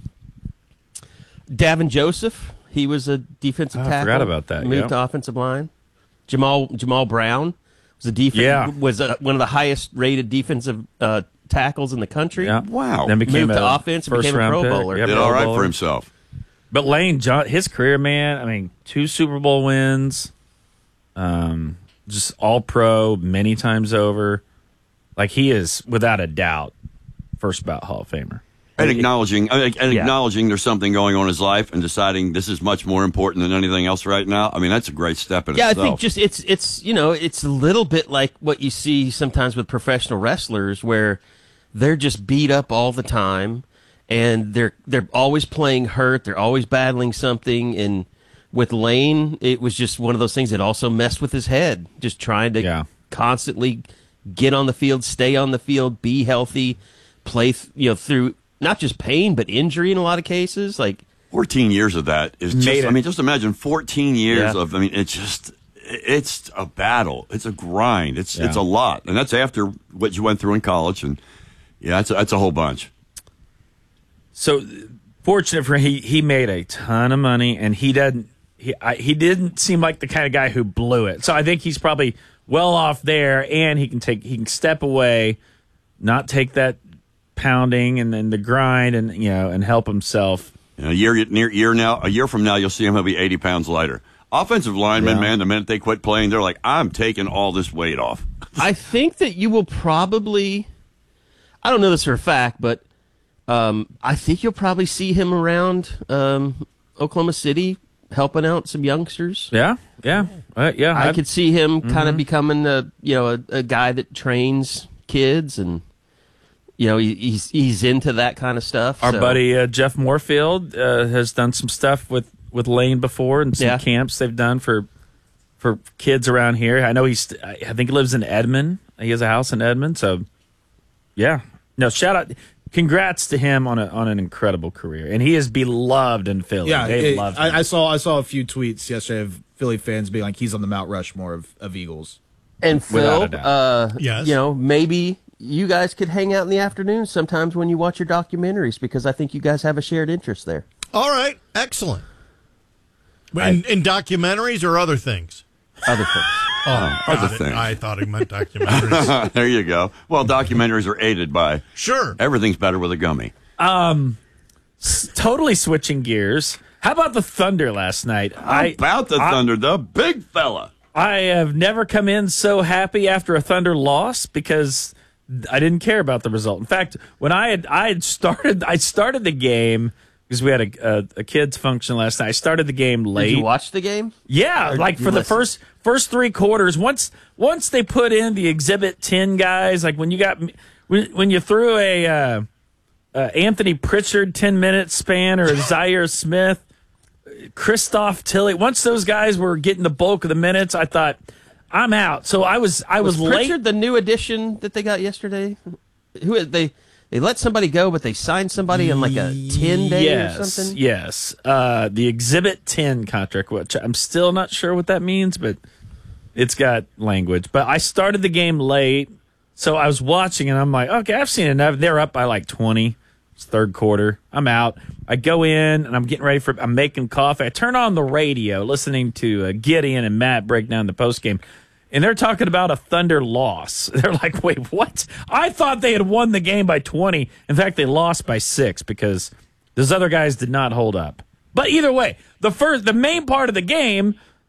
Speaker 2: Davin Joseph, he was a defensive
Speaker 1: Oh,
Speaker 2: tackle.
Speaker 1: I forgot about that.
Speaker 2: Moved
Speaker 1: Yep.
Speaker 2: to offensive line. Jamal Jamal Brown was a defense.
Speaker 1: Yeah.
Speaker 2: was a, one of the highest rated defensive uh, tackles in the country.
Speaker 1: Yeah.
Speaker 3: Wow.
Speaker 1: Then became
Speaker 2: moved
Speaker 1: a
Speaker 2: to offense and
Speaker 1: first
Speaker 2: became a
Speaker 1: round
Speaker 2: Pro
Speaker 1: pick.
Speaker 2: Bowler.
Speaker 1: Yeah,
Speaker 3: Did
Speaker 1: Pro
Speaker 3: all right
Speaker 1: Bowler.
Speaker 3: for himself.
Speaker 1: But Lane, John, his career, man, I mean, two Super Bowl wins, um, just all pro many times over. Like, he is, without a doubt, first ballot Hall of Famer.
Speaker 3: And acknowledging, and
Speaker 2: Yeah.
Speaker 3: acknowledging there's something going on in his life, and deciding this is much more important than anything else right now. I mean, that's a great step in
Speaker 2: Yeah,
Speaker 3: itself.
Speaker 2: I think just it's it's you know it's a little bit like what you see sometimes with professional wrestlers, where they're just beat up all the time, and they're they're always playing hurt, they're always battling something. And with Lane, it was just one of those things that also messed with his head, just trying to
Speaker 1: Yeah.
Speaker 2: constantly get on the field, stay on the field, be healthy, play th- you know through not just pain but injury in a lot of cases, like.
Speaker 3: fourteen years of that is just,
Speaker 1: Made it.
Speaker 3: I mean, just imagine fourteen years
Speaker 2: Yeah.
Speaker 3: of, I mean, it's just, it's a battle. It's a grind. It's
Speaker 1: Yeah.
Speaker 3: it's a lot. And that's after what you went through in college. And yeah, that's a, that's a whole bunch.
Speaker 1: So, fortunate for him, he, he made a ton of money, and he doesn't, he, I, he didn't seem like the kind of guy who blew it. So I think he's probably well off there, and he can take, he can step away, not take that pounding and then the grind, and you know, and help himself.
Speaker 3: You know, a year, near year now, a year from now, you'll see him. He'll be eighty pounds lighter. Offensive linemen,
Speaker 1: Yeah.
Speaker 3: man, the minute they quit playing, they're like, I'm taking all this weight off.
Speaker 2: I think that you will probably, I don't know this for a fact, but um, I think you'll probably see him around um, Oklahoma City helping out some youngsters.
Speaker 1: Yeah, yeah, uh, yeah.
Speaker 2: I
Speaker 1: I've-
Speaker 2: could see him kind
Speaker 1: Mhm.
Speaker 2: of becoming a you know a, a guy that trains kids, and you know he, he's he's into that kind of stuff.
Speaker 1: Our
Speaker 2: so-
Speaker 1: buddy uh, Jeff Moorfield uh, has done some stuff with, with Lane before, and some
Speaker 2: Yeah.
Speaker 1: camps they've done for for kids around here. I know he's. I think he lives in Edmond. He has a house in Edmond. So, yeah. No, shout out, congrats to him on a on an incredible career, and he is beloved in Philly.
Speaker 21: Yeah,
Speaker 1: they
Speaker 21: it-
Speaker 1: love him.
Speaker 21: I, I saw I saw a few tweets yesterday of Philly fans being like, he's on the Mount Rushmore of, of Eagles.
Speaker 2: And
Speaker 21: Without
Speaker 2: Phil,
Speaker 21: a doubt.
Speaker 2: uh,
Speaker 21: Yes.
Speaker 2: you know, maybe you guys could hang out in the afternoon sometimes when you watch your documentaries, because I think you guys have a shared interest there.
Speaker 4: All right, excellent. In, in documentaries or other things?
Speaker 2: Other things.
Speaker 4: Oh,
Speaker 3: Other
Speaker 4: got it.
Speaker 3: things.
Speaker 4: I thought he meant documentaries.
Speaker 3: There you go. Well, documentaries are aided by.
Speaker 4: Sure.
Speaker 3: Everything's better with a gummy.
Speaker 1: Um, s- totally switching gears. How about the Thunder last night?
Speaker 3: How about the
Speaker 1: I-
Speaker 3: Thunder, the big fella?
Speaker 1: I have never come in so happy after a Thunder loss because I didn't care about the result. In fact, when I had I had started I started the game because we had a, a, a kids function last night. I started the game late.
Speaker 2: Did you watch the game?
Speaker 1: Yeah,
Speaker 2: Or
Speaker 1: like
Speaker 2: did you
Speaker 1: for the
Speaker 2: listen?
Speaker 1: first first three quarters. Once once they put in the Exhibit ten guys, like when you got when when you threw a uh, uh, Anthony Pritchard ten minute span or a Zaire Smith, Christoph Tilley. Once those guys were getting the bulk of the minutes, I thought I'm out. So I was I was,
Speaker 2: Was
Speaker 1: late.
Speaker 2: Pritchard the new addition that they got yesterday? Who they they let somebody go, but they signed somebody on like a ten day
Speaker 1: yes,
Speaker 2: or something.
Speaker 1: Yes, uh, the Exhibit ten contract, which I'm still not sure what that means, but it's got language. But I started the game late, so I was watching, and I'm like, okay, I've seen enough. They're up by like twenty. It's third quarter. I'm out. I go in, and I'm getting ready for. I'm making coffee. I turn on the radio, listening to uh, Gideon and Matt break down the postgame. And they're talking about a Thunder loss. They're like, wait, what? I thought they had won the game by twenty. In fact, they lost by six because those other guys did not hold up. But either way, the first, the main part of the game,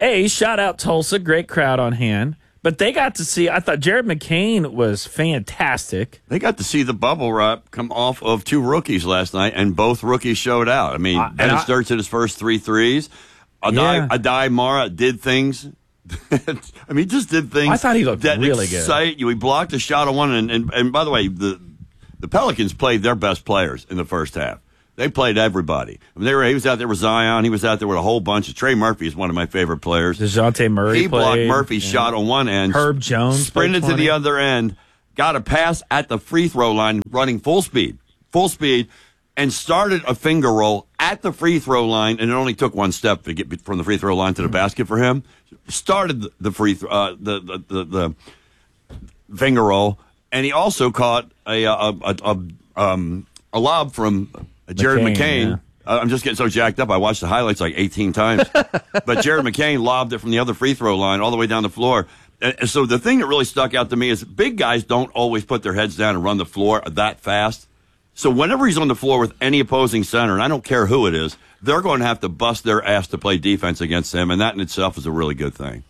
Speaker 1: A, shout out Tulsa, great crowd on hand. But they got to see, I thought Jared McCain was fantastic.
Speaker 3: They got to see the bubble wrap come off of two rookies last night, and both rookies showed out. I mean, uh, Bennett Sturtz hit his first three threes. Adai, yeah. Adai Mara did things. I mean, he just did things.
Speaker 1: I thought he looked
Speaker 3: that
Speaker 1: really
Speaker 3: excite
Speaker 1: good.
Speaker 3: You. He blocked a shot on one, and, and, and by the way, the the Pelicans played their best players in the first half. They played everybody. I mean, they were. He was out there with Zion. He was out there with a whole bunch of. Trey Murphy is one of my favorite players.
Speaker 1: DeJounte Murray
Speaker 3: He blocked
Speaker 1: played,
Speaker 3: Murphy's
Speaker 1: yeah.
Speaker 3: shot on one end.
Speaker 1: Herb Jones
Speaker 3: sprinted to the other end, got a pass at the free throw line, running full speed, full speed, and started a finger roll at the free throw line. And it only took one step to get from the free throw line to the basket for him. Started the free throw, uh, the, the the the finger roll, and he also caught a a a, a, um, a lob from Jared McCain. McCain. Yeah. Uh, I'm just getting so jacked up. I watched the highlights like eighteen times. But Jared McCain lobbed it from the other free throw line all the way down the floor. And, and so the thing that really stuck out to me is big guys don't always put their heads down and run the floor that fast. So whenever he's on the floor with any opposing center, and I don't care who it is, they're going to have to bust their ass to play defense against him, and that in itself is a really good thing.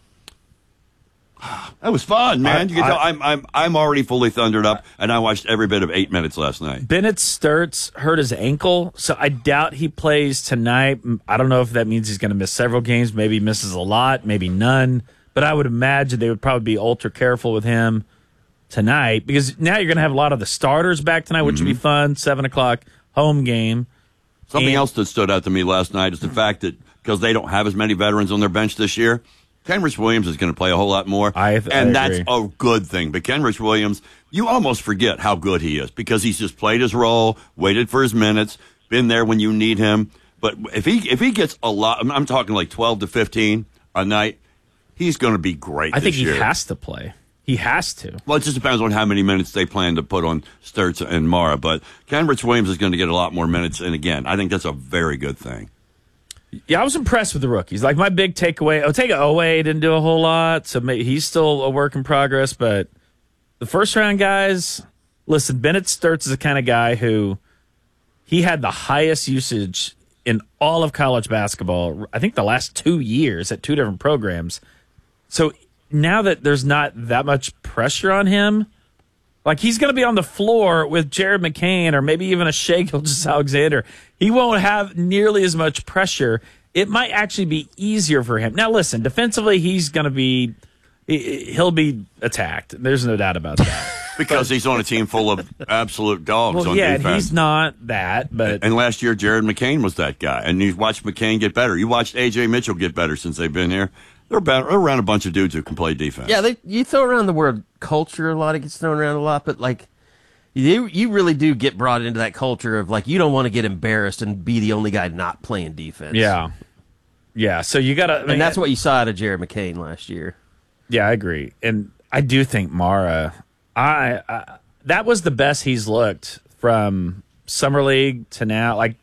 Speaker 3: That was fun, man. I, you can I, tell I'm I'm I'm already fully thundered up, and I watched every bit of eight minutes last night.
Speaker 1: Bennett Sturtz hurt his ankle, so I doubt he plays tonight. I don't know if that means he's going to miss several games. Maybe he misses a lot, maybe none. But I would imagine they would probably be ultra careful with him tonight because now you're going to have a lot of the starters back tonight, which mm-hmm. would be fun. Seven o'clock home game.
Speaker 3: Something
Speaker 1: and,
Speaker 3: else that stood out to me last night is the fact that because they don't have as many veterans on their bench this year, Kenrich Williams is going to play a whole lot more,
Speaker 1: I,
Speaker 3: and
Speaker 1: I
Speaker 3: that's a good thing. But Kenrich Williams, you almost forget how good he is because he's just played his role, waited for his minutes, been there when you need him. But if he if he gets a lot, I'm, I'm talking like twelve to fifteen a night, he's going to be great.
Speaker 1: I think
Speaker 3: this
Speaker 1: he
Speaker 3: year.
Speaker 1: has to play. He has to.
Speaker 3: Well, it just depends on how many minutes they plan to put on Sturtz and Mara. But Kenrich Williams is going to get a lot more minutes. And again, I think that's a very good thing.
Speaker 1: Yeah, I was impressed with the rookies. Like my big takeaway, Otega Owe didn't do a whole lot, so maybe he's still a work in progress. But the first round guys, listen, Bennett Sturtz is the kind of guy who he had the highest usage in all of college basketball. I think the last two years at two different programs. So now that there's not that much pressure on him, like he's going to be on the floor with Jared McCain or maybe even a Shai Gilgeous-Alexander. He won't have nearly as much pressure. It might actually be easier for him. Now, listen, defensively, he's going to be he'll be attacked. There's no doubt about that.
Speaker 3: Because he's on a team full of absolute dogs
Speaker 1: well,
Speaker 3: on
Speaker 1: yeah,
Speaker 3: defense.
Speaker 1: He's not that, but
Speaker 3: and last year Jared McCain was that guy. And you watched McCain get better. You watched A J Mitchell get better since they've been here. They're, about, they're around a bunch of dudes who can play defense.
Speaker 2: Yeah, they, you throw around the word culture a lot. It gets thrown around a lot, but like you, you really do get brought into that culture of like you don't want to get embarrassed and be the only guy not playing defense.
Speaker 1: Yeah, yeah. So you got to, I mean,
Speaker 2: and that's what you saw out of Jared McCain last year.
Speaker 1: Yeah, I agree, and I do think Mara. I, I that was the best he's looked from summer league to now. Like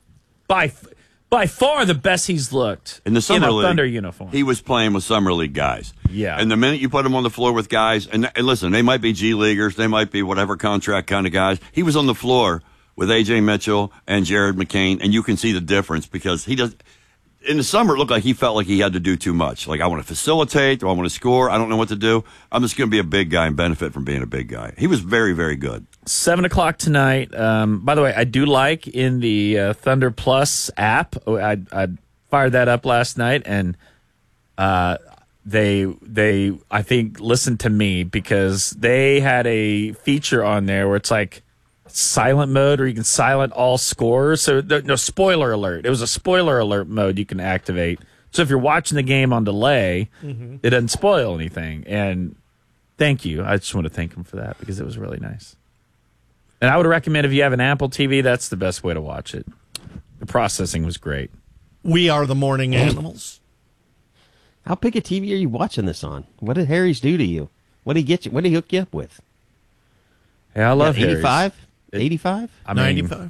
Speaker 1: by. By far the best he's looked
Speaker 3: in the summer
Speaker 1: in a
Speaker 3: league,
Speaker 1: Thunder uniform.
Speaker 3: He was playing with summer league guys.
Speaker 1: Yeah.
Speaker 3: And the minute you put him on the floor with guys, and, and listen, they might be G Leaguers, they might be whatever contract kind of guys. He was on the floor with A J Mitchell and Jared McCain, and you can see the difference because he does. In the summer, it looked like he felt like he had to do too much. Like, I want to facilitate, or I want to score. I don't know what to do. I'm just going to be a big guy and benefit from being a big guy. He was very, very good.
Speaker 1: Seven o'clock tonight. Um, by the way, I do like in the uh, Thunder Plus app. I, I fired that up last night, and uh, they they I think listened to me because they had a feature on there where it's like silent mode, or you can silent all scores. So no spoiler alert. It was a spoiler alert mode you can activate. So if you're watching the game on delay, mm-hmm. it doesn't spoil anything. And thank you. I just want to thank him for that because it was really nice. And I would recommend if you have an Apple T V, that's the best way to watch it. The processing was great.
Speaker 4: We are the morning animals.
Speaker 2: How big a T V are you watching this on? What did Harry's do to you? What did he get you? What did he hook you up with?
Speaker 1: Yeah, I love Harry's.
Speaker 2: eighty-five? eighty-five?
Speaker 1: I mean,
Speaker 4: ninety-five.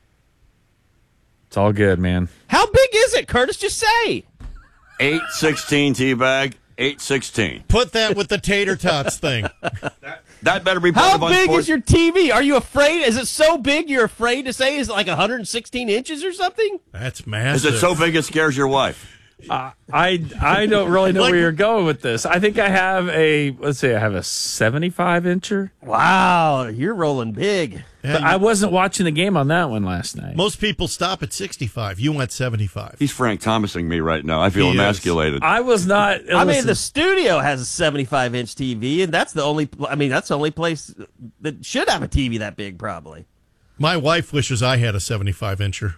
Speaker 1: It's all good, man.
Speaker 2: How big is it, Curtis? Just say.
Speaker 3: eight sixteen T-bag. eight sixteen.
Speaker 4: Put that with the tater tots thing.
Speaker 3: that, that better be part
Speaker 2: How
Speaker 3: of
Speaker 2: big
Speaker 3: sports.
Speaker 2: is your T V? Are you afraid? Is it so big you're afraid to say? Is it like one hundred sixteen inches or something?
Speaker 4: That's massive.
Speaker 3: Is it so big it scares your wife?
Speaker 1: Uh, I I don't really know
Speaker 4: Like-
Speaker 1: where you're going with this. I think I have a let's say I have a seventy-five incher.
Speaker 2: Wow, you're rolling big.
Speaker 1: But I wasn't watching the game on that one last night.
Speaker 4: Most people stop at sixty-five. You went seventy-five.
Speaker 3: He's Frank Thomasing me right now. I feel
Speaker 4: He is.
Speaker 3: emasculated.
Speaker 1: I was not.
Speaker 2: I mean,
Speaker 1: listen,
Speaker 2: the studio has a seventy-five inch T V, and that's the only. I mean, that's the only place that should have a T V that big, probably.
Speaker 4: My wife wishes I had a seventy-five incher.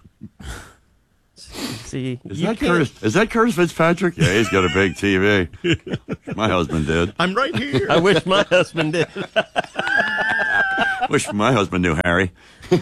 Speaker 2: See,
Speaker 3: Is
Speaker 2: you
Speaker 3: that
Speaker 2: can't-
Speaker 3: Curtis? Is that Curtis Fitzpatrick? Yeah, he's got a big T V. My husband did.
Speaker 4: I'm right here.
Speaker 2: I wish my husband did.
Speaker 3: Wish my husband knew Harry.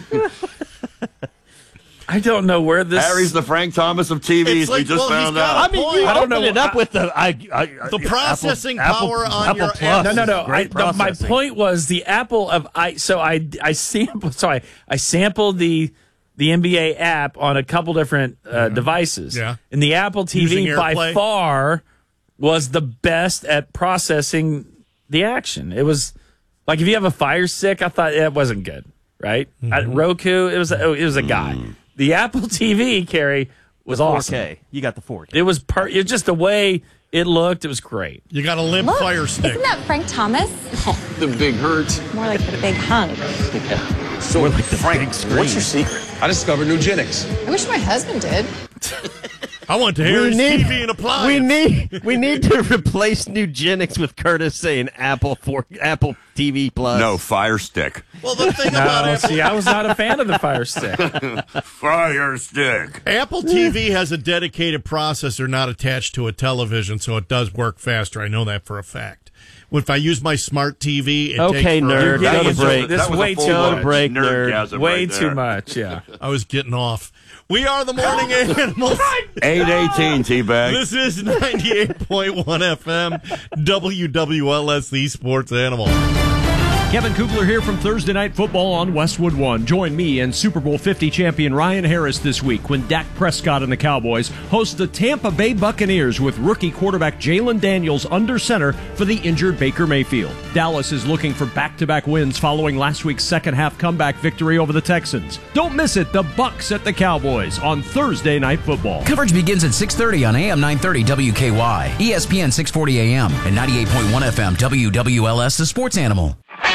Speaker 1: I don't know where this.
Speaker 3: Harry's the Frank Thomas of T Vs.
Speaker 4: It's like,
Speaker 3: we just
Speaker 4: well, he's
Speaker 3: found
Speaker 4: got
Speaker 3: out.
Speaker 2: I mean, you
Speaker 1: I don't
Speaker 2: open
Speaker 1: know.
Speaker 2: it up
Speaker 1: I-
Speaker 2: with the I, I,
Speaker 4: The processing
Speaker 2: Apple,
Speaker 4: power
Speaker 2: Apple,
Speaker 4: on
Speaker 2: Apple
Speaker 4: your
Speaker 2: Plus.
Speaker 1: No, no, no.
Speaker 2: Great
Speaker 1: I, the, my
Speaker 2: processing.
Speaker 1: point was the Apple of I. So I I sampled. So I, I sampled the the N B A app on a couple different uh, devices.
Speaker 4: Yeah.
Speaker 1: And the Apple T V
Speaker 4: Using
Speaker 1: by
Speaker 4: AirPlay?
Speaker 1: far was the best at processing the action. It was like if you have a Fire Stick, I thought it wasn't good. Right. At Roku, it was a, it was a guy. The Apple T V, Carrie, was awesome.
Speaker 2: four K. You got the four K.
Speaker 1: It was per. It was just the way it looked. It was great.
Speaker 4: You got a limp
Speaker 8: Look,
Speaker 4: fire stick.
Speaker 8: Isn't that Frank Thomas?
Speaker 23: The big hurt.
Speaker 8: More like the big hunk.
Speaker 23: So,
Speaker 2: like the Frank,
Speaker 23: what's your secret? I discovered Nugenics.
Speaker 8: I wish my husband did.
Speaker 4: I want to hear his T V and appliance.
Speaker 2: We need we need to replace Nugenics with Curtis saying Apple for Apple T V Plus.
Speaker 3: No, Fire Stick.
Speaker 4: Well, the thing about
Speaker 1: No,
Speaker 4: Apple,
Speaker 1: see, I was not a fan of the Fire Stick.
Speaker 3: Fire Stick.
Speaker 4: Apple T V has a dedicated processor not attached to a television, so it does work faster. I know that for a fact. If I use my smart T V, it
Speaker 2: Okay,
Speaker 4: takes forever.
Speaker 2: nerd.
Speaker 1: Yeah,
Speaker 2: Go to
Speaker 1: it's-
Speaker 2: break.
Speaker 1: This
Speaker 3: That was a
Speaker 1: way too
Speaker 3: full-on
Speaker 1: much.
Speaker 2: break, nerd.
Speaker 3: nerdgasm
Speaker 1: Way
Speaker 3: right
Speaker 1: too
Speaker 3: there.
Speaker 1: much. Yeah.
Speaker 4: I was getting off. We are the morning animals.
Speaker 3: eight eighteen, T-Bag.
Speaker 4: This is ninety-eight point one F M, W W L S, the Sports Animal.
Speaker 18: Kevin Kugler here from Thursday Night Football on Westwood One. Join me and Super Bowl fifty champion Ryan Harris this week when Dak Prescott and the Cowboys host the Tampa Bay Buccaneers with rookie quarterback Jalen Daniels under center for the injured Baker Mayfield. Dallas is looking for back-to-back wins following last week's second-half comeback victory over the Texans. Don't miss it, the Bucs at the Cowboys on Thursday Night Football.
Speaker 10: Coverage begins at six thirty on A M nine thirty W K Y, E S P N six forty A M, and ninety-eight point one F M W W L S, the Sports Animal.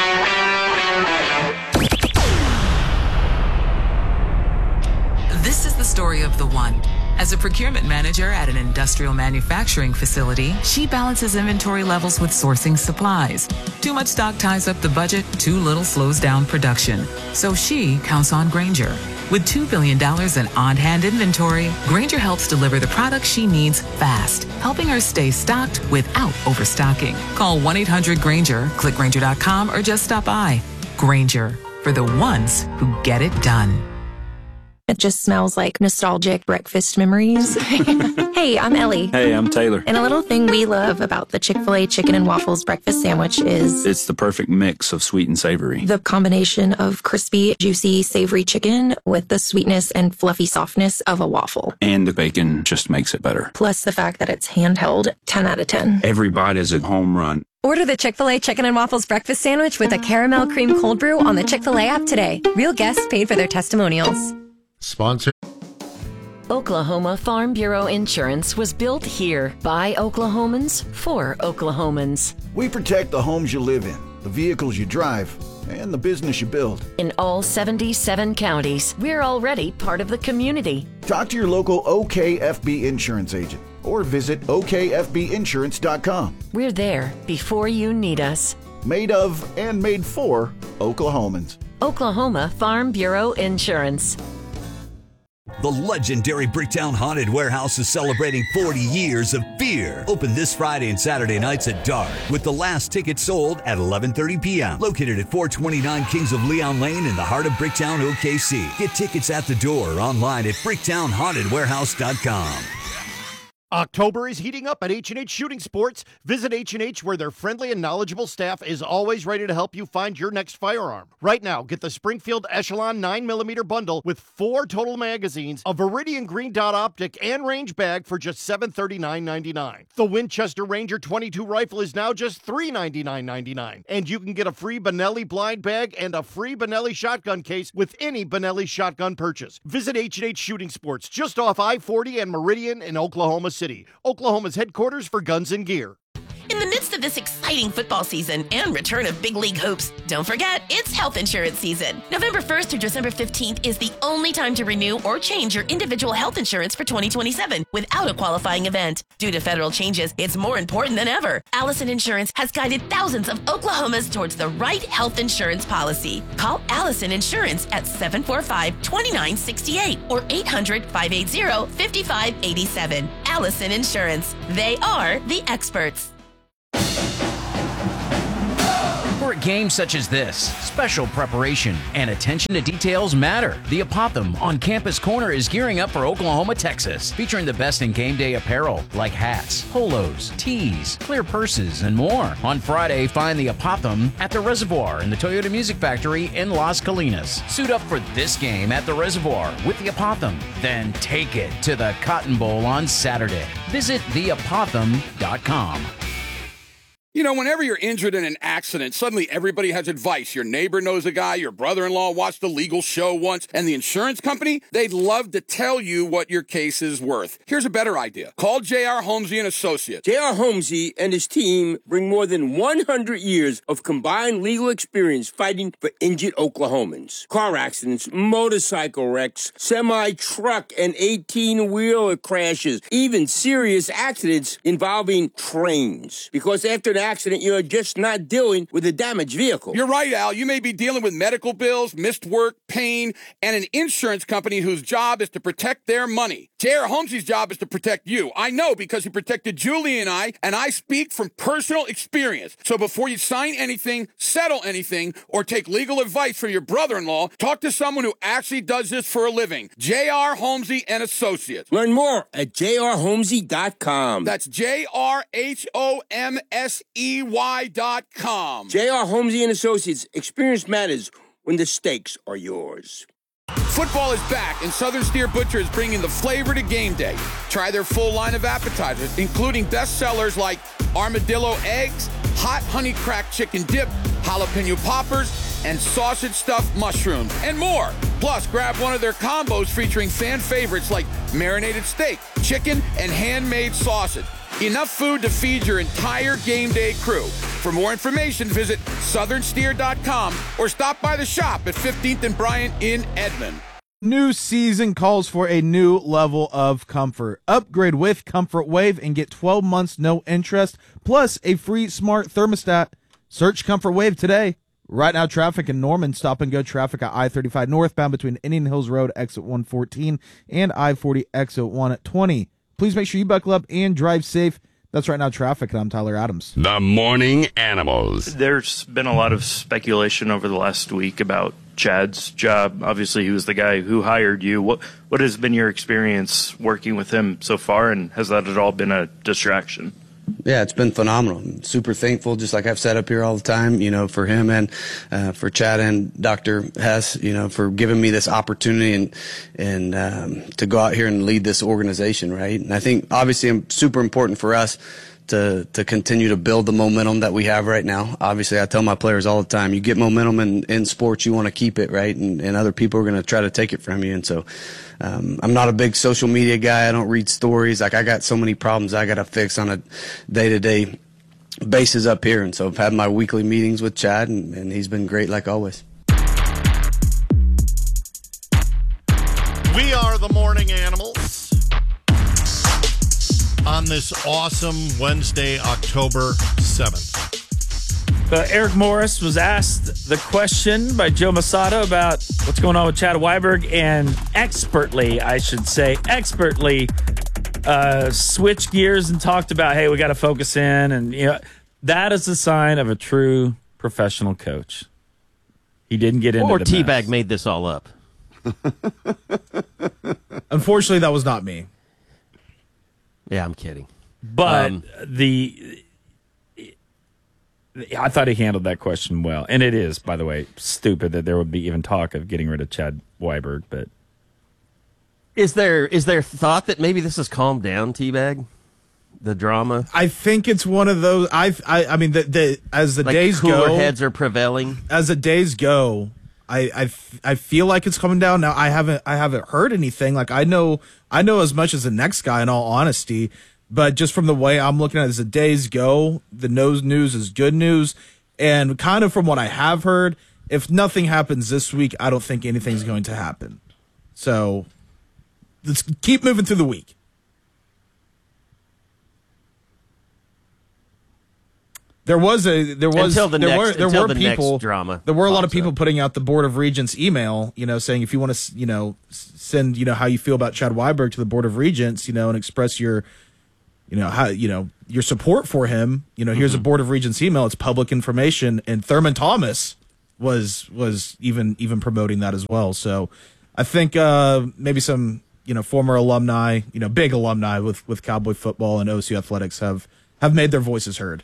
Speaker 11: This is the story of the one. As a procurement manager at an industrial manufacturing facility, she balances inventory levels with sourcing supplies. Too much stock ties up the budget, too little slows down production. So she counts on Grainger. With two billion dollars in on-hand inventory, Grainger helps deliver the products she needs fast, helping her stay stocked without overstocking. Call one eight hundred Grainger, click Grainger dot com, or just stop by. Grainger, for the ones who get it done.
Speaker 12: It just smells like nostalgic breakfast memories. Hey, I'm Ellie.
Speaker 25: Hey, I'm Taylor.
Speaker 12: And a little thing we love about the Chick-fil-A chicken and waffles breakfast sandwich is
Speaker 25: It's the perfect mix of sweet and savory.
Speaker 12: the combination of crispy, juicy, savory chicken with the sweetness and fluffy softness of a waffle.
Speaker 25: And the bacon just makes it better.
Speaker 12: Plus the fact that it's handheld, ten out of ten.
Speaker 25: Every bite is a home run.
Speaker 26: Order the Chick-fil-A Chicken and Waffles breakfast sandwich with a caramel cream cold brew on the Chick-fil-A app today. Real guests paid for their testimonials.
Speaker 27: Sponsor.
Speaker 28: Oklahoma Farm Bureau Insurance was built here by Oklahomans for Oklahomans.
Speaker 29: We protect the homes you live in, the vehicles you drive, and the business you build.
Speaker 28: In all seventy-seven counties, we're already part of the community.
Speaker 29: Talk to your local O K F B insurance agent or visit O K F B insurance dot com.
Speaker 28: We're there before you need us.
Speaker 29: Made of and made for Oklahomans.
Speaker 28: Oklahoma Farm Bureau Insurance.
Speaker 30: The legendary Bricktown Haunted Warehouse is celebrating forty years of fear. Open this Friday and Saturday nights at dark, with the last ticket sold at eleven thirty p.m. Located at four twenty-nine Kings of Leon Lane in the heart of Bricktown, O K C. Get tickets at the door or online at bricktown haunted warehouse dot com.
Speaker 9: October is heating up at H and H Shooting Sports. Visit H and H where their friendly and knowledgeable staff is always ready to help you find your next firearm. Right now, get the Springfield Echelon nine millimeter bundle with four total magazines, a Viridian green dot optic, and range bag for just seven hundred thirty-nine dollars and ninety-nine cents. The Winchester Ranger twenty-two rifle is now just three hundred ninety-nine dollars and ninety-nine cents. And you can get a free Benelli blind bag and a free Benelli shotgun case with any Benelli shotgun purchase. Visit H and H Shooting Sports just off I forty and Meridian in Oklahoma City, Oklahoma's headquarters for guns and gear.
Speaker 6: In the midst of this exciting football season and return of big league hopes, don't forget, it's health insurance season. November first through December fifteenth is the only time to renew or change your individual health insurance for twenty twenty-seven without a qualifying event. Due to federal changes, it's more important than ever. Allison Insurance has guided thousands of Oklahomans towards the right health insurance policy. Call Allison Insurance at seven four five, two nine six eight or eight hundred, five eight zero, five five eight seven. Allison Insurance. They are the experts.
Speaker 10: For a game such as this, special preparation and attention to details matter. The Apothem on Campus Corner is gearing up for Oklahoma, Texas, featuring the best in game day apparel like hats, polos, tees, clear purses, and more. On Friday, find the Apothem at the Reservoir in the Toyota Music Factory in Las Colinas. Suit up for this game at the Reservoir with the Apothem, then take it to the Cotton Bowl on Saturday. Visit the apothem dot com.
Speaker 16: You know, whenever you're injured in an accident, suddenly everybody has advice. Your neighbor knows a guy, your brother-in-law watched a legal show once, and the insurance company, they'd love to tell you what your case is worth. Here's a better idea. Call J R. Holmesy and Associates.
Speaker 7: J R. Holmesy and his team bring more than one hundred years of combined legal experience fighting for injured Oklahomans. Car accidents, motorcycle wrecks, semi-truck and eighteen-wheeler crashes, even serious accidents involving trains. Because after an accident, you're just not dealing with a damaged vehicle.
Speaker 16: You're right, Al. You may be dealing with medical bills, missed work, pain, and an insurance company whose job is to protect their money. J R. Holmesy's job is to protect you. I know because he protected Julie and I, and I speak from personal experience. So before you sign anything, settle anything, or take legal advice from your brother-in-law, talk to someone who actually does this for a living. J R. Holmesy and Associates.
Speaker 7: Learn more at j r holmesy dot com.
Speaker 16: That's J R H O M S E Y dot com.
Speaker 7: J R. Holmesy and Associates. Experience matters when the stakes are yours.
Speaker 16: Football is back, and Southern Steer Butcher is bringing the flavor to game day. Try their full line of appetizers, including best sellers like armadillo eggs, hot honey cracked chicken dip, jalapeno poppers, and sausage stuffed mushrooms, and more. Plus, grab one of their combos featuring fan favorites like marinated steak, chicken, and handmade sausage. Enough food to feed your entire game day crew. For more information, visit southern steer dot com or stop by the shop at fifteenth and Bryant in Edmond.
Speaker 21: New season calls for a new level of comfort. Upgrade with Comfort Wave and get twelve months no interest, plus a free smart thermostat. Search Comfort Wave today. Right now, traffic in Norman, stop and go traffic at I thirty-five northbound between Indian Hills Road, exit one fourteen, and I forty, exit one twenty. Please make sure you buckle up and drive safe. That's Right Now Traffic, and I'm Tyler Adams.
Speaker 13: The Morning Animals.
Speaker 14: There's been a lot of speculation over the last week about Chad's job. Obviously, he was the guy who hired you. What what has been your experience working with him so far, and has that at all been a distraction?
Speaker 15: Yeah, it's been phenomenal. I'm super thankful, just like I've said up here all the time, you know, for him and uh, for Chad and Doctor Hess, you know, for giving me this opportunity and and um, to go out here and lead this organization, right? And I think obviously it's super important for us to to continue to build the momentum that we have right now. Obviously, I tell my players all the time, you get momentum in, in sports, you want to keep it, right? And, and other people are going to try to take it from you. And so um, I'm not a big social media guy. I don't read stories. Like, I got so many problems I got to fix on a day-to-day basis up here. And so I've had my weekly meetings with Chad, and, and he's been great like always.
Speaker 4: We are the Morning Animals. On this awesome Wednesday, October seventh.
Speaker 1: Uh, Eric Morris was asked the question by Joe Masato about what's going on with Chad Weiberg, and expertly, I should say, expertly uh, switched gears and talked about, hey, we got to focus in. And, you know, that is a sign of a true professional coach. He didn't get into
Speaker 2: or
Speaker 1: the
Speaker 2: Teabag made this all up.
Speaker 21: Unfortunately, that was not me.
Speaker 2: Yeah, I'm kidding.
Speaker 1: But
Speaker 2: um,
Speaker 1: the I thought he handled that question well. And it is, by the way, stupid that there would be even talk of getting rid of Chad Weiberg. But
Speaker 2: is there is there thought that maybe this has calmed down, Teabag? The drama?
Speaker 21: I think it's one of those. I I, I mean, the, the as the
Speaker 2: like
Speaker 21: days
Speaker 2: cooler
Speaker 21: go,
Speaker 2: heads are prevailing.
Speaker 21: As the days go, I, I, I feel like it's coming down now. I haven't I haven't heard anything. Like I know I know as much as the next guy, in all honesty. But just from the way I'm looking at it, as the days go, the nose news is good news. And kind of from what I have heard, if nothing happens this week, I don't think anything's going to happen. So let's keep moving through the week. There was a there was
Speaker 2: until the
Speaker 21: there
Speaker 2: next,
Speaker 21: were there
Speaker 2: until
Speaker 21: were
Speaker 2: the
Speaker 21: people
Speaker 2: next drama.
Speaker 21: There were a lot of
Speaker 2: pops
Speaker 21: people
Speaker 2: up.
Speaker 21: putting out the Board of Regents email, you know, saying if you want to, you know, s- send, you know, how you feel about Chad Weiberg to the Board of Regents, you know, and express your, you know, how, you know, your support for him. You know, here's
Speaker 2: Mm-hmm.
Speaker 21: a Board of Regents email. It's public information, and Thurman Thomas was was even even promoting that as well. So I think uh, maybe some, you know, former alumni, you know, big alumni with with Cowboy football and O S U athletics have have made their voices heard.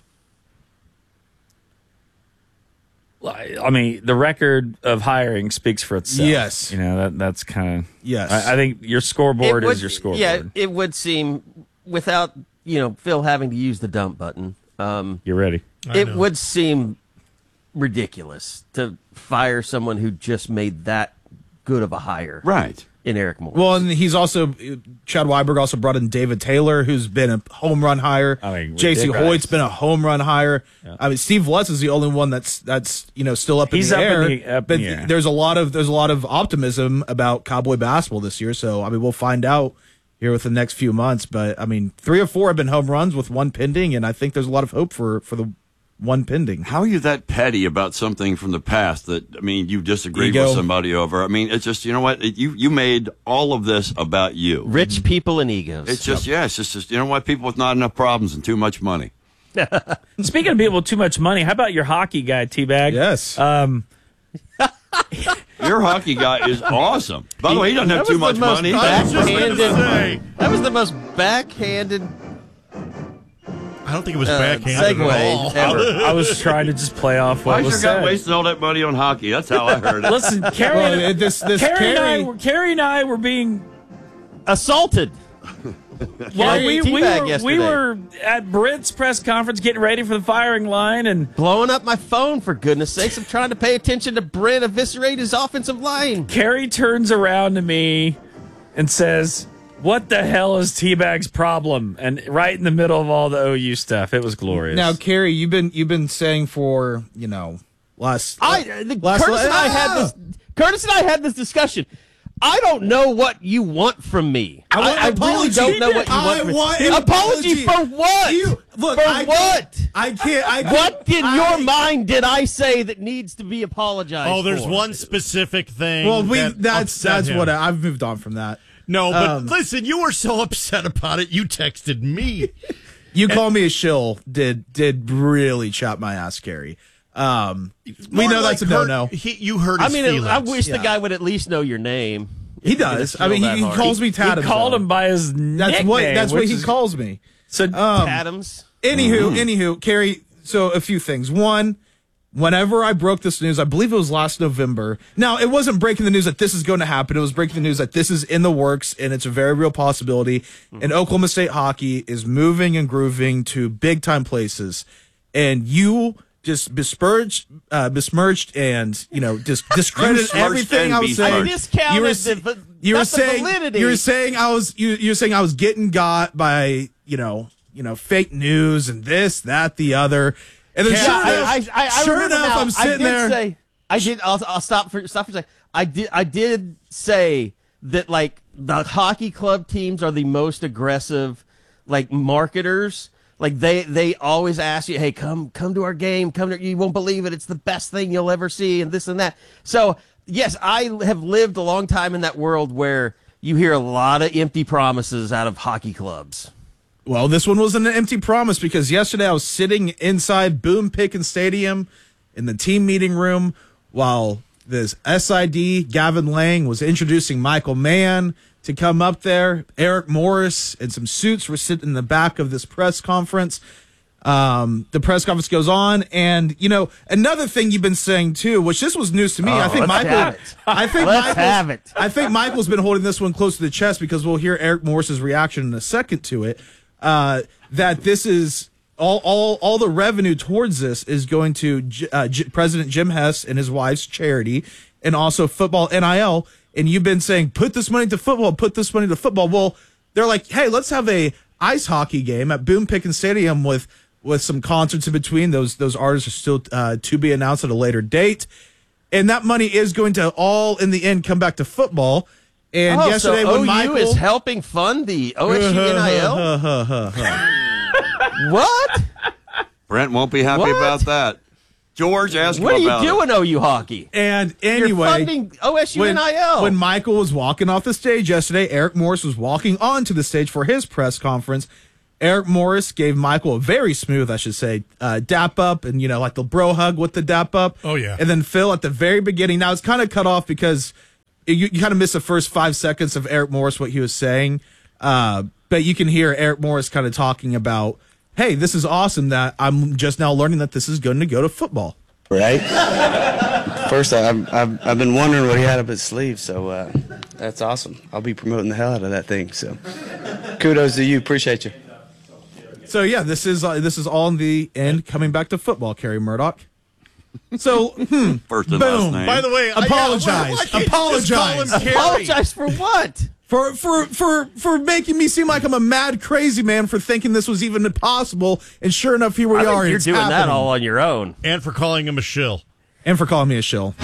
Speaker 1: I mean, the record of hiring speaks for itself.
Speaker 21: Yes.
Speaker 1: You know, that that's kind of...
Speaker 21: Yes.
Speaker 1: I, I think your scoreboard
Speaker 2: It would-
Speaker 1: is your scoreboard.
Speaker 2: Yeah, it would seem, without, you know, Phil having to use the dump button, um,
Speaker 1: You're ready.
Speaker 21: I
Speaker 2: it
Speaker 21: know.
Speaker 2: would seem ridiculous to fire someone who just made that good of a hire.
Speaker 13: Right.
Speaker 2: In Eric Moore.
Speaker 21: Well, and he's also, Chad Weiberg also brought in David Taylor, who's been a home run hire.
Speaker 1: I mean,
Speaker 21: J C
Speaker 1: ridiculous.
Speaker 21: Hoyt's been a home run hire. I mean, Steve Lutz is the only one that's that's you know still up in
Speaker 1: He's
Speaker 21: the
Speaker 1: up in
Speaker 21: air.
Speaker 1: the- up in
Speaker 21: but
Speaker 1: the air.
Speaker 21: there's a lot of there's a lot of optimism about Cowboy basketball this year. So I mean, we'll find out here with the next few months. But I mean, three or four have been home runs with one pending, and I think there's a lot of hope for for the one pending.
Speaker 13: How are you that petty about something from the past that, I mean, you disagreed
Speaker 21: Ego.
Speaker 13: with somebody over? I mean, it's just, you know what? It, you, you made all of this about you.
Speaker 2: Rich people and egos.
Speaker 13: It's just, yeah, it's just, just, you know what? People with not enough problems and too much money.
Speaker 1: Speaking of people with too much money, how about your hockey guy, T-Bag?
Speaker 21: Yes.
Speaker 1: Um,
Speaker 13: Your hockey guy is awesome. By the way, he doesn't have
Speaker 2: That
Speaker 13: too
Speaker 2: was
Speaker 13: much
Speaker 2: the most
Speaker 13: money.
Speaker 2: backhanded- That was the most backhanded.
Speaker 4: I don't think it was
Speaker 2: Uh,
Speaker 4: backhanded
Speaker 2: segue
Speaker 4: at all.
Speaker 2: ever.
Speaker 1: I was trying to just play off what
Speaker 13: Why
Speaker 1: was
Speaker 13: sure got
Speaker 1: said.
Speaker 13: wasting all that money on hockey? That's how I heard it.
Speaker 1: Listen, Carrie,
Speaker 21: Well,
Speaker 1: and,
Speaker 21: it- this- this
Speaker 1: Carrie, and I
Speaker 21: Carrie-
Speaker 1: were, Carrie and I were being
Speaker 2: Assaulted.
Speaker 1: well,
Speaker 2: Like
Speaker 1: we, we,
Speaker 2: T-Bag
Speaker 1: were, we
Speaker 2: yesterday.
Speaker 1: were at Britt's press conference getting ready for the firing line, and
Speaker 2: Blowing up my phone, for goodness sakes. I'm trying to pay attention to Brent eviscerate his offensive line.
Speaker 1: Carrie turns around to me and says, "What the hell is T-Bag's problem?" And right in the middle of all the O U stuff, it was glorious.
Speaker 21: Now, Carrie, you've been you've been saying for you know last
Speaker 2: I the,
Speaker 21: last
Speaker 2: Curtis and I
Speaker 21: ah!
Speaker 2: had this. Curtis and I had this discussion. I don't know what you want from me.
Speaker 21: I want
Speaker 2: I,
Speaker 21: an
Speaker 2: really
Speaker 21: apology.
Speaker 2: don't know what you
Speaker 21: I
Speaker 2: want from me.
Speaker 21: want an
Speaker 2: apology.
Speaker 21: apology.
Speaker 2: for what?
Speaker 21: You- look,
Speaker 2: for
Speaker 21: I
Speaker 2: what?
Speaker 21: can't- I can't. I can't
Speaker 2: What in
Speaker 21: I-
Speaker 2: your mind did I say that needs to be apologized
Speaker 4: Oh, there's
Speaker 2: for?
Speaker 4: one specific thing.
Speaker 21: Well, we
Speaker 4: that
Speaker 21: that's
Speaker 4: upset
Speaker 21: that's
Speaker 4: him.
Speaker 21: what I, I've moved on from that.
Speaker 4: No, but
Speaker 21: Um,
Speaker 4: listen, you were so upset about it. You texted me.
Speaker 21: You call me a shill did did really chop my ass, Carrie. Um, we
Speaker 4: More
Speaker 21: know
Speaker 4: like
Speaker 21: that's a no
Speaker 4: hurt-
Speaker 21: no.
Speaker 4: He, you hurt
Speaker 2: I
Speaker 4: his
Speaker 2: mean,
Speaker 4: feelings.
Speaker 2: I wish
Speaker 21: Yeah.
Speaker 2: the guy would at least know your name.
Speaker 21: He
Speaker 2: If you're gonna
Speaker 21: does. I
Speaker 2: feel
Speaker 21: mean,
Speaker 2: that
Speaker 21: he, he
Speaker 2: hard.
Speaker 21: calls me
Speaker 1: he
Speaker 21: Tatum.
Speaker 1: called him by his
Speaker 21: That's
Speaker 1: nickname,
Speaker 21: what that's what
Speaker 1: which
Speaker 21: he
Speaker 1: is-
Speaker 21: calls me.
Speaker 1: So
Speaker 21: Um,
Speaker 2: Adams.
Speaker 21: Anywho, anywho, Carrie. So a few things. One, whenever I broke this news, I believe it was last November. Now, it wasn't breaking the news that this is going to happen. It was breaking the news that this is in the works, and it's a very real possibility. And Oklahoma State hockey is moving and grooving to big time places. And you just besmirched, uh, besmirched, and you know, just discredited
Speaker 13: Besmirched
Speaker 21: everything
Speaker 13: and
Speaker 21: I was
Speaker 13: besmirched.
Speaker 21: saying.
Speaker 2: I discounted
Speaker 21: you were,
Speaker 2: the- but
Speaker 21: you were
Speaker 2: not the
Speaker 21: saying
Speaker 2: validity.
Speaker 21: you were saying I was you you were saying I was getting got by you know you know fake news and this that the other. And then
Speaker 2: Yeah,
Speaker 21: sure
Speaker 2: I,
Speaker 21: enough,
Speaker 2: I, I, I
Speaker 21: sure
Speaker 2: remember
Speaker 21: enough
Speaker 2: now,
Speaker 21: I'm sitting
Speaker 2: I did
Speaker 21: there.
Speaker 2: Say, I did. I'll, I'll stop for stop for a second. I did. I did say that like the hockey club teams are the most aggressive, like marketers. Like they they always ask you, hey, come come to our game. Come to, you won't believe it. It's the best thing you'll ever see, and this and that. So yes, I have lived a long time in that world where you hear a lot of empty promises out of hockey clubs.
Speaker 21: Well, this one was an empty promise because yesterday I was sitting inside Boone Pickens Stadium in the team meeting room while this S I D, Gavin Lang, was introducing Michael Mann to come up there. Eric Morris and some suits were sitting in the back of this press conference. Um, the press conference goes on, and you know another thing you've been saying too, which this was news to me.
Speaker 2: Oh,
Speaker 21: I think
Speaker 2: let's
Speaker 21: Michael.
Speaker 2: have it.
Speaker 21: I think
Speaker 2: Let's
Speaker 21: Michael's,
Speaker 2: have it.
Speaker 21: I think Michael's been holding this one close to the chest because we'll hear Eric Morris's reaction in a second to it. Uh, that this is all, all, all the revenue towards this is going to J- uh, J- President Jim Hess and his wife's charity, and also football N I L. And you've been saying, put this money to football, put this money to football. Well, they're like, hey, let's have a ice hockey game at Boone Pickens Stadium with with some concerts in between. Those those artists are still uh, to be announced at a later date. And that money is going to all, in the end, come back to football. And
Speaker 2: oh,
Speaker 21: yesterday
Speaker 2: so
Speaker 21: when
Speaker 2: O U
Speaker 21: Michael
Speaker 2: is helping fund the O S U N I L? What?
Speaker 13: Brent won't be happy
Speaker 2: What?
Speaker 13: about that. George, ask
Speaker 2: What are
Speaker 13: him
Speaker 2: you
Speaker 13: about
Speaker 2: doing,
Speaker 13: it.
Speaker 2: O U hockey?
Speaker 21: And
Speaker 2: You're
Speaker 21: anyway,
Speaker 2: funding O S U
Speaker 21: when,
Speaker 2: N I L.
Speaker 21: when Michael was walking off the stage yesterday, Eric Morris was walking onto the stage for his press conference. Eric Morris gave Michael a very smooth, I should say, uh, dap up, and, you know, like the bro hug with the dap up.
Speaker 4: Oh, yeah.
Speaker 21: And then Phil at the very beginning. Now, it's kind of cut off because you, you kind of missed the first five seconds of Eric Morris, what he was saying. Uh, but you can hear Eric Morris kind of talking about, hey, this is awesome that I'm just now learning that this is going to go to football.
Speaker 15: Right? First, I've, I've, I've been wondering what he had up his sleeve, so uh, that's awesome. I'll be promoting the hell out of that thing. So kudos to you. Appreciate you.
Speaker 21: So, yeah, this is uh, this is all in the end coming back to football, Kerry Murdoch. So, hmm,
Speaker 13: First and
Speaker 21: boom.
Speaker 13: last name.
Speaker 4: By the way, I-
Speaker 21: apologize.
Speaker 4: yeah, why- why can't you
Speaker 21: apologize.
Speaker 4: just call him Kerry?
Speaker 2: Apologize for what?
Speaker 21: For, for for for making me seem like I'm a mad crazy man for thinking this was even possible, and sure enough, here we
Speaker 2: I think
Speaker 21: are.
Speaker 2: you're
Speaker 21: it's
Speaker 2: doing that
Speaker 21: happening.
Speaker 2: all on your own.
Speaker 4: And for calling him a shill.
Speaker 21: And for calling me a shill.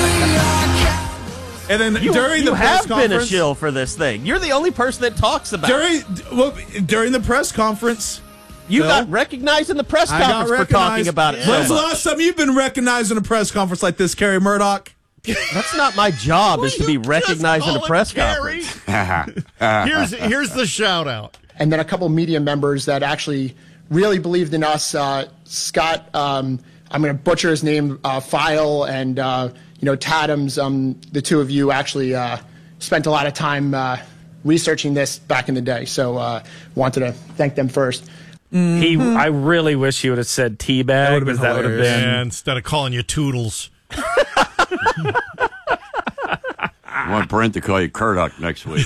Speaker 21: And then
Speaker 2: You,
Speaker 21: during
Speaker 2: you
Speaker 21: the press
Speaker 2: have been a
Speaker 21: conference,
Speaker 2: shill for this thing. You're the only person that talks about it.
Speaker 21: during well, during the press conference,
Speaker 2: You
Speaker 21: Phil,
Speaker 2: got recognized in the press
Speaker 21: I got
Speaker 2: conference for talking
Speaker 21: recognized.
Speaker 2: about it. so
Speaker 21: When's the
Speaker 2: much.
Speaker 21: last time you've been recognized in a press conference like this, Kerry Murdoch?
Speaker 2: That's not my job, is to be recognized in a
Speaker 4: call him
Speaker 2: press
Speaker 4: Kerry?
Speaker 2: conference.
Speaker 4: Here's here's the shout out.
Speaker 3: And then a couple media members that actually really believed in us. Uh, Scott, um, I'm going to butcher his name, uh, File, and uh, you know Tadams. Um, the two of you actually uh, spent a lot of time uh, researching this back in the day. So uh, wanted to thank them first.
Speaker 1: He, I really wish he would have said teabag,
Speaker 21: would've been
Speaker 1: because that would have
Speaker 21: hilarious.
Speaker 1: been.
Speaker 4: And instead of calling you Toodles.
Speaker 13: I want Brent to call you Kurdock next week.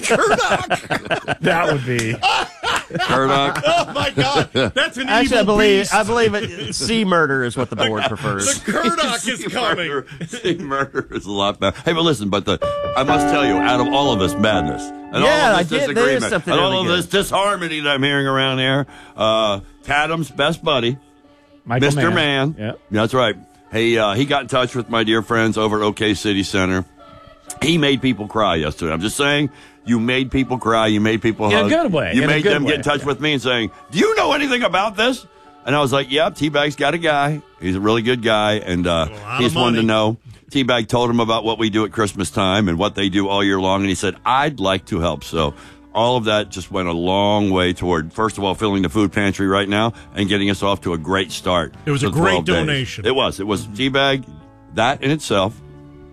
Speaker 1: That would be.
Speaker 13: Kurdock.
Speaker 4: Oh my God, that's an
Speaker 2: Actually, I
Speaker 4: evil
Speaker 2: believe
Speaker 4: beast.
Speaker 2: I believe it. Sea murder is what the board prefers.
Speaker 4: The Kurdock is coming.
Speaker 13: Murder, see, murder is a lot better. Hey, but listen, but the I must tell you, out of all of this madness and
Speaker 2: Yeah,
Speaker 13: all
Speaker 2: I
Speaker 13: of this
Speaker 2: did- there is
Speaker 13: disagreement
Speaker 2: something
Speaker 13: and all
Speaker 2: really
Speaker 13: of this
Speaker 2: good.
Speaker 13: disharmony that I'm hearing around here, uh, Tadam's best buddy,
Speaker 1: Michael
Speaker 13: Mister
Speaker 1: Mann.
Speaker 13: Man.
Speaker 1: Yep.
Speaker 13: That's right. Hey, uh, he got in touch with my dear friends over at OK City Center. He made people cry yesterday. I'm just saying, you made people cry. You made people
Speaker 1: In a
Speaker 13: hug.
Speaker 1: good way,
Speaker 13: You
Speaker 1: in a
Speaker 13: made
Speaker 1: good
Speaker 13: them
Speaker 1: way.
Speaker 13: get in touch with me and saying, do you know anything about this? And I was like, yep, T-Bag's got a guy. He's a really good guy. And uh, he just wanted to know. T-Bag told him about what we do at Christmas time and what they do all year long. And he said, I'd like to help. So all of that just went a long way toward, first of all, filling the food pantry right now and getting us off to a great start.
Speaker 4: It was
Speaker 13: for
Speaker 4: a great
Speaker 13: twelve days.
Speaker 4: donation.
Speaker 13: It was. It was T-Bag, that in itself,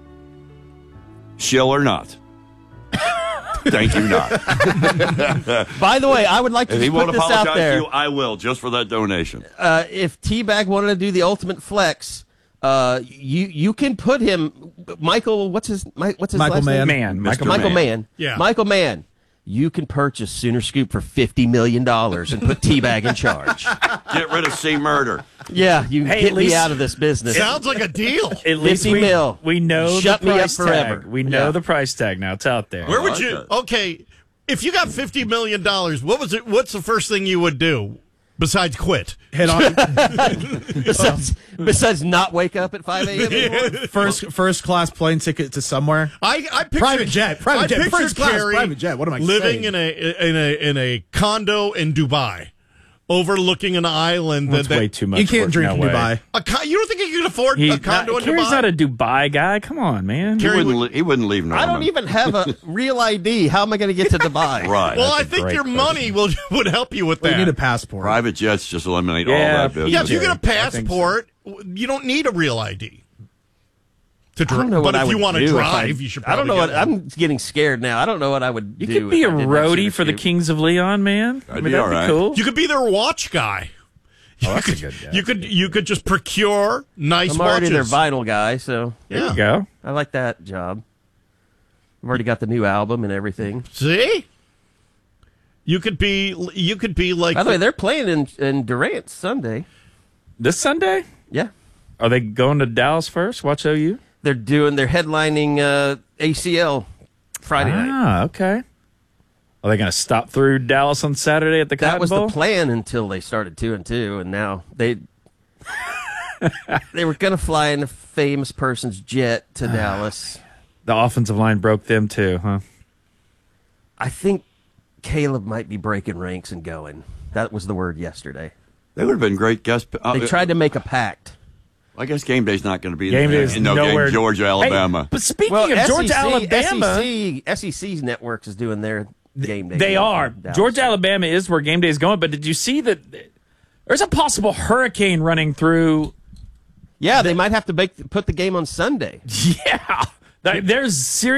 Speaker 13: shill or not. Thank you, not.
Speaker 2: By the way, I would like to
Speaker 13: If he
Speaker 2: just
Speaker 13: won't
Speaker 2: put this
Speaker 13: apologize
Speaker 2: out
Speaker 13: to
Speaker 2: there.
Speaker 13: you, I will, just for that donation.
Speaker 2: Uh, if T-Bag wanted to do the ultimate flex, uh, you you can put him, Michael. What's his Mi- what's his
Speaker 21: Michael
Speaker 2: last
Speaker 21: Mann.
Speaker 2: name?
Speaker 1: Man,
Speaker 13: Mister
Speaker 2: Michael
Speaker 13: Mann.
Speaker 2: Mann.
Speaker 4: Yeah.
Speaker 2: Michael Mann. You can purchase Sooner Scoop for fifty million dollars and put T-Bag in charge.
Speaker 13: Get rid of C Murder.
Speaker 2: Yeah, you
Speaker 1: Hey,
Speaker 2: get
Speaker 1: at
Speaker 2: me
Speaker 1: least-
Speaker 2: out of this business.
Speaker 4: Sounds like a deal.
Speaker 1: At least
Speaker 2: fifty
Speaker 1: we,
Speaker 2: mil.
Speaker 1: we know
Speaker 2: Shut
Speaker 1: the
Speaker 2: me up
Speaker 1: price
Speaker 2: forever.
Speaker 1: tag. We know
Speaker 2: Yeah.
Speaker 1: the price tag now. It's out there.
Speaker 4: Where would
Speaker 13: like
Speaker 4: you?
Speaker 13: that.
Speaker 4: Okay, if you got fifty million dollars, what was it? What's the first thing you would do besides quit?
Speaker 21: Head on
Speaker 2: besides, besides not wake up at five a.m. anymore?
Speaker 21: first first class plane ticket to somewhere.
Speaker 4: I, I pictured,
Speaker 21: Private jet, private
Speaker 4: I
Speaker 21: jet,
Speaker 4: pictured
Speaker 21: first class,
Speaker 4: Kerry
Speaker 21: private jet. What am I
Speaker 4: living
Speaker 21: saying?
Speaker 4: in a in a in a condo in Dubai, overlooking an island.
Speaker 1: That's
Speaker 4: that, that
Speaker 1: way too much.
Speaker 21: You can't
Speaker 1: work.
Speaker 21: drink
Speaker 1: No
Speaker 21: in
Speaker 1: way.
Speaker 21: Dubai.
Speaker 4: A co- you don't think you can afford
Speaker 1: He,
Speaker 4: a condo
Speaker 1: not,
Speaker 4: in
Speaker 1: Kerry's
Speaker 4: Dubai?
Speaker 1: not a Dubai guy. Come on, man.
Speaker 13: He
Speaker 4: Kerry
Speaker 13: wouldn't,
Speaker 4: would-
Speaker 13: li- he wouldn't leave Norman.
Speaker 2: I don't even have a real I D. How am I going to get to Dubai?
Speaker 13: Right.
Speaker 4: well, I
Speaker 1: That's a
Speaker 4: think
Speaker 1: great
Speaker 4: your
Speaker 1: question.
Speaker 4: money will would help you with
Speaker 21: Well,
Speaker 4: that.
Speaker 21: you need a passport.
Speaker 13: Private jets just eliminate all
Speaker 1: Yeah,
Speaker 13: that business.
Speaker 4: yeah, if you get a
Speaker 1: I think so.
Speaker 4: passport, you don't need a real I D to
Speaker 2: I
Speaker 4: drive.
Speaker 2: don't know
Speaker 4: But
Speaker 2: what I
Speaker 4: if you
Speaker 2: would
Speaker 4: want to
Speaker 2: do if
Speaker 4: drive,
Speaker 2: I,
Speaker 4: you should.
Speaker 2: I don't
Speaker 4: probably
Speaker 2: know what.
Speaker 4: get one.
Speaker 2: I'm getting scared now. I don't know what I would
Speaker 1: You
Speaker 2: do.
Speaker 1: could be
Speaker 2: if
Speaker 1: a
Speaker 2: I did my
Speaker 1: roadie
Speaker 2: Sooner
Speaker 1: for the
Speaker 2: Scoop.
Speaker 1: Kings of Leon, man. I
Speaker 13: That'd
Speaker 1: mean,
Speaker 13: be
Speaker 1: that'd
Speaker 13: all
Speaker 1: be
Speaker 13: right.
Speaker 1: cool.
Speaker 4: You could be their watch guy.
Speaker 1: Oh, that's a good guy.
Speaker 4: You could you could just procure nice
Speaker 2: I'm already
Speaker 4: watches.
Speaker 2: their vinyl guy, so
Speaker 1: There
Speaker 4: Yeah.
Speaker 1: you go.
Speaker 2: I like that job. I've already got the new album and everything.
Speaker 4: See, you could be you could be like.
Speaker 2: By the way, they're playing in in Durant Sunday.
Speaker 1: This Sunday?
Speaker 2: Yeah.
Speaker 1: Are they going to Dallas first? Watch O U?
Speaker 2: They're doing. They're headlining uh, A C L Friday night.
Speaker 1: Ah, okay. Are they going to stop through Dallas on Saturday at the Cotton
Speaker 2: That was
Speaker 1: Bowl?
Speaker 2: the plan until they started two and two, and now they they were going to fly in a famous person's jet to Dallas.
Speaker 1: The offensive line broke them too, huh?
Speaker 2: I think Caleb might be breaking ranks and going. That was the word yesterday.
Speaker 13: They would have been great guest. Uh,
Speaker 2: They tried to make a pact.
Speaker 13: I guess game day's not going to be
Speaker 1: Game
Speaker 13: there.
Speaker 1: day's
Speaker 13: no
Speaker 1: nowhere-
Speaker 13: game. Georgia, Alabama.
Speaker 1: Hey, but speaking
Speaker 2: Well,
Speaker 1: of Georgia,
Speaker 2: S E C
Speaker 1: Alabama,
Speaker 2: S E C, S E C's networks is doing their game day.
Speaker 1: they
Speaker 2: deal
Speaker 1: are.
Speaker 2: from Dallas.
Speaker 1: Georgia, Alabama is where game day is going. But did you see that there's a possible hurricane running through?
Speaker 2: Yeah, they might have to make, put the game on Sunday.
Speaker 1: Yeah, there's serious.